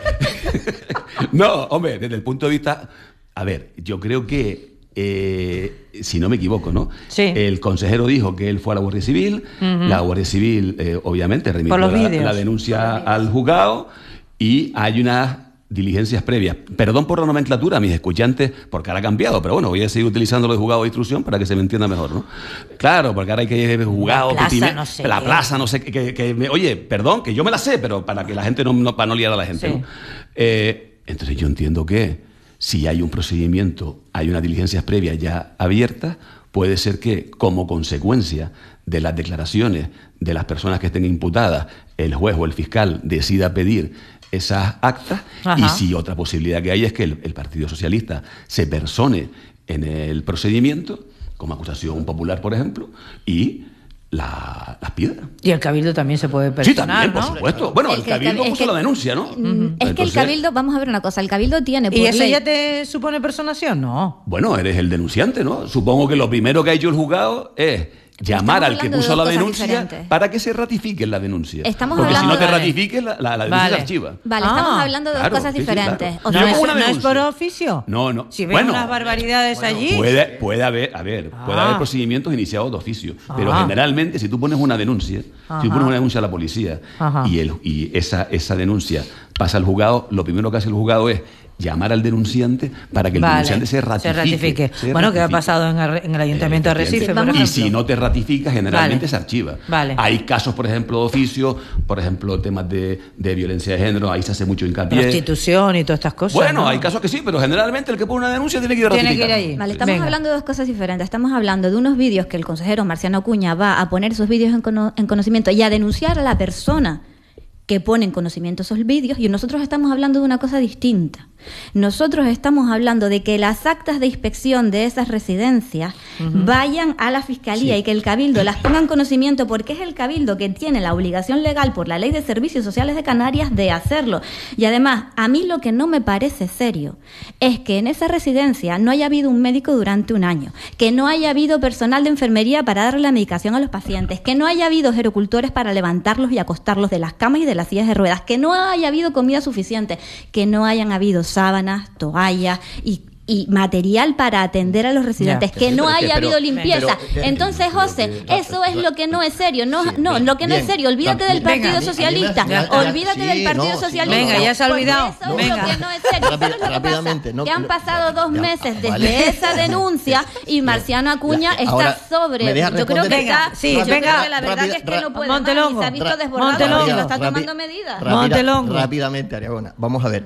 Speaker 3: No, hombre, desde el punto de vista... A ver, yo creo que, eh, si no me equivoco, ¿no?
Speaker 2: Sí.
Speaker 3: El consejero dijo que él fue a la Guardia Civil, uh-huh. La Guardia Civil, eh, obviamente, remitió la, la denuncia al juzgado y hay unas diligencias previas. Perdón por la nomenclatura a mis escuchantes, porque ahora ha cambiado, pero bueno, voy a seguir utilizando los juzgados de instrucción para que se me entienda mejor, ¿no? Claro, porque ahora hay que ir juzgado,
Speaker 2: la plaza,
Speaker 3: petime,
Speaker 2: no sé
Speaker 3: la
Speaker 2: qué.
Speaker 3: plaza, no sé, que, que, que me, oye, perdón, que yo me la sé, pero para que la gente no, no para no liar a la gente,
Speaker 2: sí.
Speaker 3: ¿no? Eh, entonces yo entiendo que si hay un procedimiento, hay unas diligencias previas ya abiertas, puede ser que como consecuencia de las declaraciones de las personas que estén imputadas, el juez o el fiscal decida pedir esas actas. Ajá. Y si otra posibilidad que hay es que el, el Partido Socialista se persone en el procedimiento, como acusación popular, por ejemplo, y la, las pida.
Speaker 2: Y el Cabildo también se puede personar,
Speaker 3: sí, también,
Speaker 2: ¿no?
Speaker 3: por supuesto. Bueno, el, el Cabildo puso
Speaker 4: que,
Speaker 3: la denuncia, ¿no?
Speaker 4: Uh-huh. Es Entonces, que el Cabildo, vamos a ver una cosa, el Cabildo tiene por
Speaker 2: ¿Y eso
Speaker 4: ley...
Speaker 2: ya te supone personación? No.
Speaker 3: Bueno, eres el denunciante, ¿no? Supongo que lo primero que ha hecho el juzgado es llamar al que puso la denuncia diferentes. Para que se ratifique la denuncia.
Speaker 4: Estamos
Speaker 3: Porque si no te
Speaker 2: vale.
Speaker 3: ratifiques, la, la, la denuncia
Speaker 2: vale.
Speaker 3: se archiva.
Speaker 4: Vale,
Speaker 2: ah,
Speaker 4: estamos hablando de
Speaker 3: claro,
Speaker 4: dos cosas
Speaker 3: sí, sí,
Speaker 4: diferentes.
Speaker 3: claro.
Speaker 4: O
Speaker 2: no,
Speaker 4: sea,
Speaker 2: es,
Speaker 3: una
Speaker 2: no es
Speaker 3: denuncia.
Speaker 2: por oficio.
Speaker 3: No, no.
Speaker 2: Si ven
Speaker 3: bueno,
Speaker 2: unas barbaridades
Speaker 3: bueno,
Speaker 2: allí.
Speaker 3: Puede, puede haber, a ver, ah. puede haber procedimientos iniciados de oficio. Ah. Pero generalmente, si tú pones una denuncia, Ajá. si tú pones una denuncia a la policía y, el, y esa, esa denuncia pasa al juzgado, lo primero que hace el juzgado es llamar al denunciante para que el
Speaker 2: Vale,
Speaker 3: denunciante se ratifique.
Speaker 2: Se ratifique.
Speaker 3: Se
Speaker 2: bueno, ¿qué ha
Speaker 3: ratifique.
Speaker 2: pasado en, Arre- en el Ayuntamiento de Arrecife, por ejemplo?
Speaker 3: Y si no te ratifica, generalmente
Speaker 2: Vale.
Speaker 3: se archiva.
Speaker 2: Vale.
Speaker 3: Hay casos, por ejemplo, de oficio, por ejemplo, temas de, de violencia de género, ahí se hace mucho hincapié.
Speaker 2: Prostitución y todas estas cosas.
Speaker 3: Bueno,
Speaker 2: ¿no?
Speaker 3: hay casos que sí, pero generalmente el que pone una denuncia tiene que ir a
Speaker 2: Tiene que
Speaker 3: ratificar.
Speaker 2: ir ahí.
Speaker 4: Vale, estamos
Speaker 2: Venga.
Speaker 4: hablando de dos cosas diferentes. Estamos hablando de unos vídeos que el consejero Marciano Acuña va a poner esos vídeos en, cono- en conocimiento y a denunciar a la persona que pone en conocimiento esos vídeos, y nosotros estamos hablando de una cosa distinta. Nosotros estamos hablando de que las actas de inspección de esas residencias uh-huh. vayan a la Fiscalía sí. y que el Cabildo las ponga en conocimiento, porque es el Cabildo que tiene la obligación legal por la Ley de Servicios Sociales de Canarias de hacerlo. Y además, a mí lo que no me parece serio es que en esa residencia no haya habido un médico durante un año, que no haya habido personal de enfermería para darle la medicación a los pacientes, que no haya habido gerocultores para levantarlos y acostarlos de las camas y de las sillas de ruedas, que no haya habido comida suficiente, que no hayan habido sábanas, toallas y y material para atender a los residentes, ya. que no haya pero, habido limpieza. Pero, Entonces, José, pero, eso es lo que no es serio. No, sí, no bien, lo que no bien, es serio. Olvídate bien, del Partido venga, Socialista. A mí, a mí me, olvídate sí, del Partido no, Socialista.
Speaker 2: Venga, ya se ha olvidado.
Speaker 4: Eso
Speaker 2: venga.
Speaker 4: es lo que no es serio.
Speaker 1: Rápid,
Speaker 4: ¿Sabes lo que
Speaker 1: rápidamente,
Speaker 4: pasa?
Speaker 1: no,
Speaker 4: que han pasado
Speaker 1: no,
Speaker 4: dos
Speaker 1: ya,
Speaker 4: meses desde
Speaker 1: vale.
Speaker 4: esa denuncia y Marciano Acuña
Speaker 1: ya,
Speaker 4: está
Speaker 1: ahora,
Speaker 4: sobre. Yo creo que
Speaker 2: venga,
Speaker 4: está.
Speaker 2: sí,
Speaker 4: yo
Speaker 2: venga,
Speaker 4: creo que la verdad es que no puede más y se ha visto desbordado y no está tomando medidas.
Speaker 2: Montelongo.
Speaker 1: Rápidamente, Ariagona. Vamos a ver.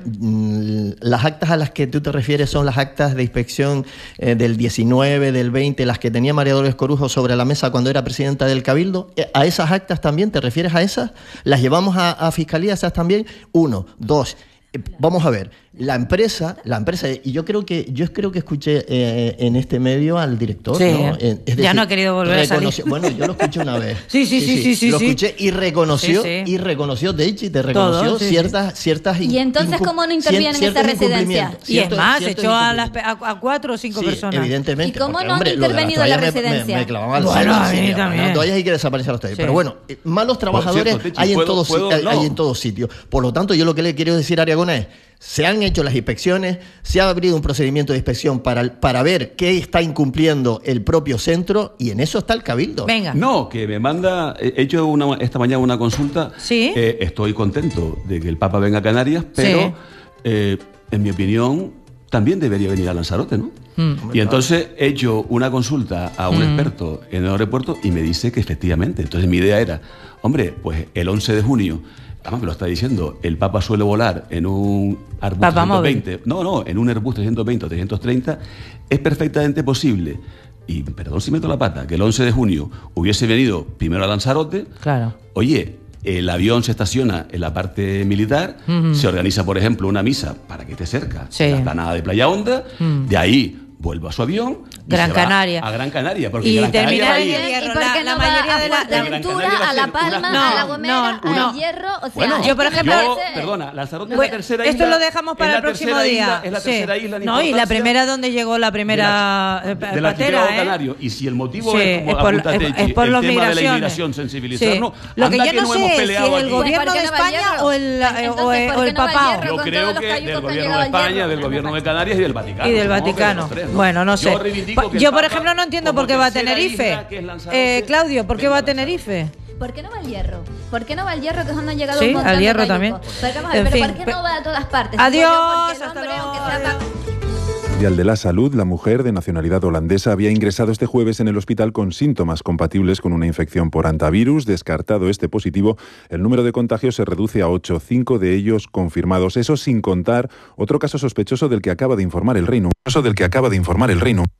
Speaker 1: Las actas a las que tú te refieres son las actas de inspección Eh, del diecinueve, del veinte, las que tenía María Dolores Corujo sobre la mesa cuando era presidenta del Cabildo. ¿A esas actas también? ¿Te refieres a esas? ¿Las llevamos a, a Fiscalía esas también? Uno, dos. Eh, vamos a ver. La empresa, la empresa, y yo creo que yo creo que escuché eh, en este medio al director,
Speaker 2: sí,
Speaker 1: ¿no? Es decir,
Speaker 2: ya no ha querido volver a salir.
Speaker 1: Bueno, yo lo escuché una vez.
Speaker 2: sí, sí, sí, sí, sí,
Speaker 1: lo
Speaker 2: sí,
Speaker 1: escuché y reconoció,
Speaker 2: sí, sí.
Speaker 1: y reconoció, de hecho, y te reconoció
Speaker 2: Todo, sí,
Speaker 1: ciertas, ciertas.
Speaker 4: Y entonces, ¿cómo no interviene en esa residencia?
Speaker 2: Y es más, echó a, las, a, a cuatro o cinco
Speaker 1: sí,
Speaker 2: personas.
Speaker 1: Evidentemente.
Speaker 4: ¿Y cómo
Speaker 1: porque,
Speaker 4: no
Speaker 1: hombre,
Speaker 4: han intervenido en la
Speaker 1: me,
Speaker 4: residencia?
Speaker 1: Me, me clavaban
Speaker 2: bueno,
Speaker 1: al
Speaker 2: a mí
Speaker 1: sí,
Speaker 2: también.
Speaker 1: Las toallas hay que desaparecer los toallas. Sí. Pero bueno, malos trabajadores
Speaker 3: por cierto,
Speaker 1: hay,
Speaker 3: ¿puedo,
Speaker 1: en todos,
Speaker 3: puedo,
Speaker 1: hay,
Speaker 3: no.
Speaker 1: hay en todos sitios. Por lo tanto, yo lo que le quiero decir a Ariagona es: se han hecho las inspecciones, se ha abrido un procedimiento de inspección para, para ver qué está incumpliendo el propio centro, y en eso está el Cabildo.
Speaker 2: Venga.
Speaker 3: No, que me manda, he hecho una, esta mañana una consulta.
Speaker 2: Sí.
Speaker 3: Eh, estoy contento de que el Papa venga a Canarias, pero
Speaker 2: sí.
Speaker 3: eh, en mi opinión también debería venir a Lanzarote, ¿no?
Speaker 2: Mm.
Speaker 3: Y entonces he hecho una consulta a un mm. experto en el aeropuerto y me dice que efectivamente. Entonces mi idea era, hombre, pues el once de junio... Además me lo está diciendo, el Papa suele volar en un Airbus trescientos veinte, no, no, en un Airbus trescientos veinte o trescientos treinta, es perfectamente posible, y perdón si meto la pata, que el once de junio hubiese venido primero a Lanzarote,
Speaker 2: claro.
Speaker 3: Oye, el avión se estaciona en la parte militar, uh-huh. se organiza, por ejemplo, una misa para que esté cerca,
Speaker 2: sí.
Speaker 3: en la explanada de Playa Honda, uh-huh. de ahí vuelvo a su avión y
Speaker 2: Gran
Speaker 3: se
Speaker 2: Canaria.
Speaker 3: Va a Gran Canaria, porque
Speaker 2: y
Speaker 3: Gran
Speaker 2: terminar
Speaker 3: Canaria
Speaker 2: en el Hierro.
Speaker 4: ¿Y por qué
Speaker 2: la,
Speaker 4: no
Speaker 2: la mayoría
Speaker 4: va
Speaker 2: de
Speaker 4: a
Speaker 2: la,
Speaker 4: Fuerteventura,
Speaker 3: la
Speaker 4: a La Palma,
Speaker 3: una...
Speaker 2: no,
Speaker 4: a La Gomera,
Speaker 2: no, no.
Speaker 4: al Hierro? O sea,
Speaker 3: Bueno,
Speaker 2: yo, por ejemplo,
Speaker 3: yo,
Speaker 2: ese,
Speaker 3: perdona, Lanzarote
Speaker 2: bueno,
Speaker 3: es la tercera isla.
Speaker 2: Esto lo dejamos para el próximo día.
Speaker 3: Isla, es la tercera
Speaker 2: sí.
Speaker 3: isla en
Speaker 2: No, y la primera donde llegó la primera
Speaker 3: de, la,
Speaker 2: eh,
Speaker 3: del
Speaker 2: patera,
Speaker 3: archipiélago
Speaker 2: ¿eh?
Speaker 3: canario. Y si el motivo
Speaker 2: sí,
Speaker 3: es como
Speaker 2: es por,
Speaker 3: apunta
Speaker 2: es,
Speaker 3: Techi,
Speaker 2: es por
Speaker 3: el
Speaker 2: los
Speaker 3: tema
Speaker 2: migraciones.
Speaker 3: de la inmigración, sensibilizarnos.
Speaker 2: Sí. Lo que
Speaker 3: Anda
Speaker 2: yo
Speaker 3: que
Speaker 2: no
Speaker 3: no
Speaker 2: sé
Speaker 3: hemos
Speaker 2: es si
Speaker 3: peleado
Speaker 2: el
Speaker 3: aquí.
Speaker 2: gobierno de España o el, o el, o el papado.
Speaker 3: Yo creo que del gobierno de España, del gobierno de Canarias y del Vaticano.
Speaker 2: Y del Vaticano. Bueno, no sé. Yo, por ejemplo, no entiendo por qué va a Tenerife. Eh, Claudio, ¿por qué va a Tenerife?
Speaker 4: ¿Por qué no va al Hierro? ¿Por qué no va al Hierro, que es donde han llegado
Speaker 2: sí,
Speaker 4: un montón
Speaker 2: al Hierro
Speaker 4: de
Speaker 2: también.
Speaker 4: Pero, vamos a ver,
Speaker 2: en
Speaker 4: pero
Speaker 2: fin,
Speaker 4: ¿por qué no va a todas partes?
Speaker 2: Adiós.
Speaker 4: Porque el hombre,
Speaker 2: hasta
Speaker 4: aunque
Speaker 2: luego.
Speaker 4: sea tan...
Speaker 5: Mundial de la Salud, la mujer de nacionalidad holandesa había ingresado este jueves en el hospital con síntomas compatibles con una infección por hantavirus. Descartado este positivo, el número de contagios se reduce a ocho, cinco de ellos confirmados. Eso sin contar otro caso sospechoso del que acaba de informar el Reino Unido. del que acaba de informar el Reino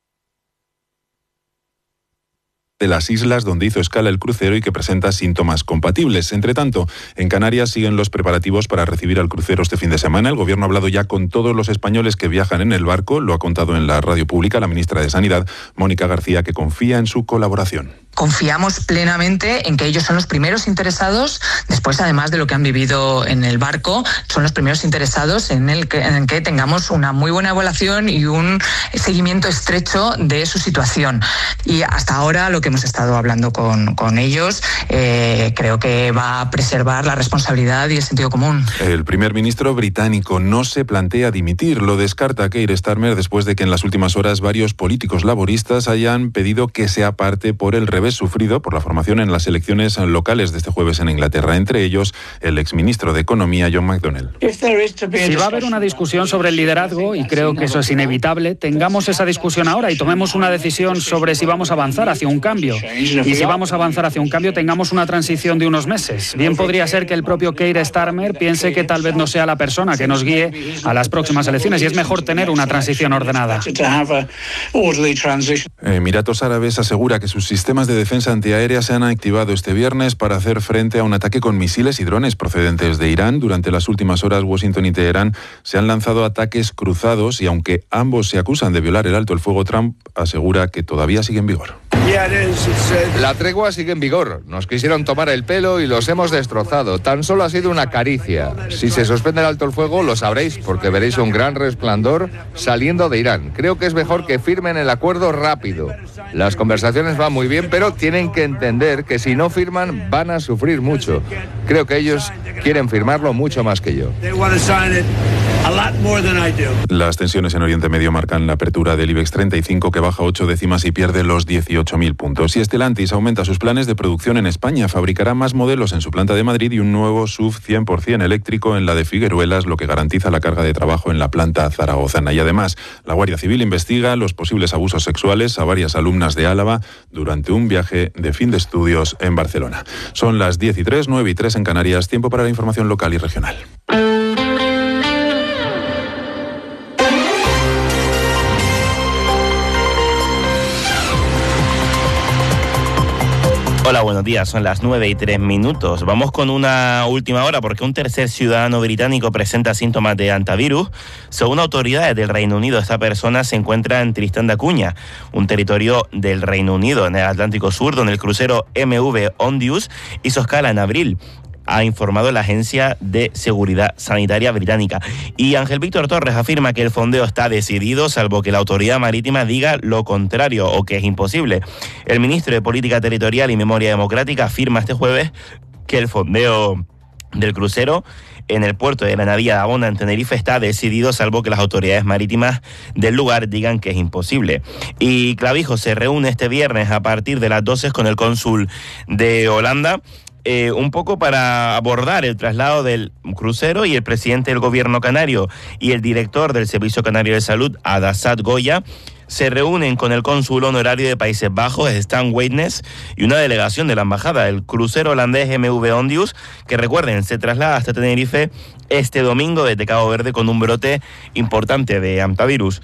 Speaker 5: de las islas donde hizo escala el crucero y que presenta síntomas compatibles. Entre tanto, en Canarias siguen los preparativos para recibir al crucero este fin de semana. El gobierno ha hablado ya con todos los españoles que viajan en el barco. Lo ha contado en la radio pública la ministra de Sanidad, Mónica García, que confía en su colaboración.
Speaker 6: Confiamos plenamente en que ellos son los primeros interesados, después además de lo que han vivido en el barco, son los primeros interesados en el que, en que tengamos una muy buena evaluación y un seguimiento estrecho de su situación. Y hasta ahora lo que hemos estado hablando con, con ellos eh, creo que va a preservar la responsabilidad y el sentido común.
Speaker 5: El primer ministro británico no se plantea dimitir, lo descarta Keir Starmer después de que en las últimas horas varios políticos laboristas hayan pedido que se aparte por el revés revés sufrido por la formación en las elecciones locales de este jueves en Inglaterra, entre ellos el exministro de Economía, John McDonnell.
Speaker 7: Si va a haber una discusión sobre el liderazgo, y creo que eso es inevitable, tengamos esa discusión ahora y tomemos una decisión sobre si vamos a avanzar hacia un cambio. Y si vamos a avanzar hacia un cambio, tengamos una transición de unos meses. Bien podría ser que el propio Keir Starmer piense que tal vez no sea la persona que nos guíe a las próximas elecciones, y es mejor tener una transición ordenada.
Speaker 5: Emiratos Árabes asegura que sus sistemas de defensa antiaérea se han activado este viernes para hacer frente a un ataque con misiles y drones procedentes de Irán. Durante las últimas horas, Washington y Teherán se han lanzado ataques cruzados y aunque ambos se acusan de violar el alto el fuego, Trump asegura que todavía sigue en vigor.
Speaker 8: La tregua sigue en vigor. Nos quisieron tomar el pelo y los hemos destrozado. Tan solo ha sido una caricia. Si se suspende el alto el fuego, lo sabréis, porque veréis un gran resplandor saliendo de Irán. Creo que es mejor que firmen el acuerdo rápido. Las conversaciones van muy bien, pero tienen que entender que si no firman, van a sufrir mucho. Creo que ellos quieren firmarlo mucho más que yo.
Speaker 5: Las tensiones en Oriente Medio marcan la apertura del IBEX treinta y cinco, que baja ocho décimas y pierde los dieciocho mil puntos. Y Stellantis aumenta sus planes de producción en España. Fabricará más modelos en su planta de Madrid y un nuevo S U V cien por ciento eléctrico en la de Figueruelas, lo que garantiza la carga de trabajo en la planta zaragozana. Y además, la Guardia Civil investiga los posibles abusos sexuales a varias alumnas de Álava durante un viaje de fin de estudios en Barcelona. Son las diez y tres, nueve y tres en Canarias. Tiempo para la información local y regional.
Speaker 9: Hola, buenos días. Son las nueve y tres minutos. Vamos con una última hora porque un tercer ciudadano británico presenta síntomas de hantavirus. Según autoridades del Reino Unido, esta persona se encuentra en Tristán de Acuña, un territorio del Reino Unido en el Atlántico Sur, donde el crucero M V Ondius hizo escala en abril, ha informado la Agencia de Seguridad Sanitaria británica. Y Ángel Víctor Torres afirma que el fondeo está decidido, salvo que la autoridad marítima diga lo contrario o que es imposible. El ministro de Política Territorial y Memoria Democrática afirma este jueves que el fondeo del crucero en el puerto de la Navía de Abona en Tenerife está decidido, salvo que las autoridades marítimas del lugar digan que es imposible. Y Clavijo se reúne este viernes a partir de las doce con el cónsul de Holanda, Eh, un poco para abordar el traslado del crucero, y el presidente del gobierno canario y el director del Servicio Canario de Salud, Adassat Goya, se reúnen con el cónsul honorario de Países Bajos, Stan Weitness, y una delegación de la embajada. El crucero holandés M V Ondius, que recuerden, se traslada hasta Tenerife este domingo desde Cabo Verde con un brote importante de hantavirus.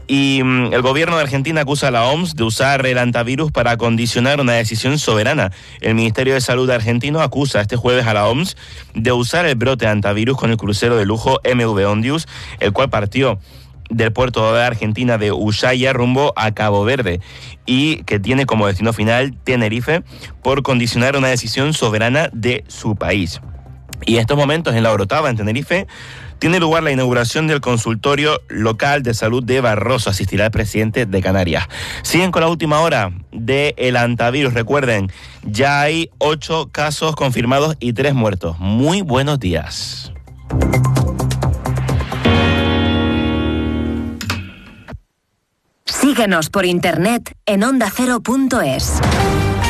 Speaker 9: Y mm, el gobierno de Argentina acusa a la O M S de usar el hantavirus para condicionar una decisión soberana. El Ministerio de Salud argentino acusa este jueves a la O M S de usar el brote de hantavirus con el crucero de lujo M V Ondius, el cual partió del puerto de Argentina de Ushuaia rumbo a Cabo Verde y que tiene como destino final Tenerife, por condicionar una decisión soberana de su país. Y en estos momentos en La Orotava, en Tenerife, tiene lugar la inauguración del consultorio local de salud de Barroso. Asistirá el presidente de Canarias. Siguen con la última hora del hantavirus. Recuerden, ya hay ocho casos confirmados y tres muertos. Muy buenos días.
Speaker 10: Síguenos por internet en onda cero punto es.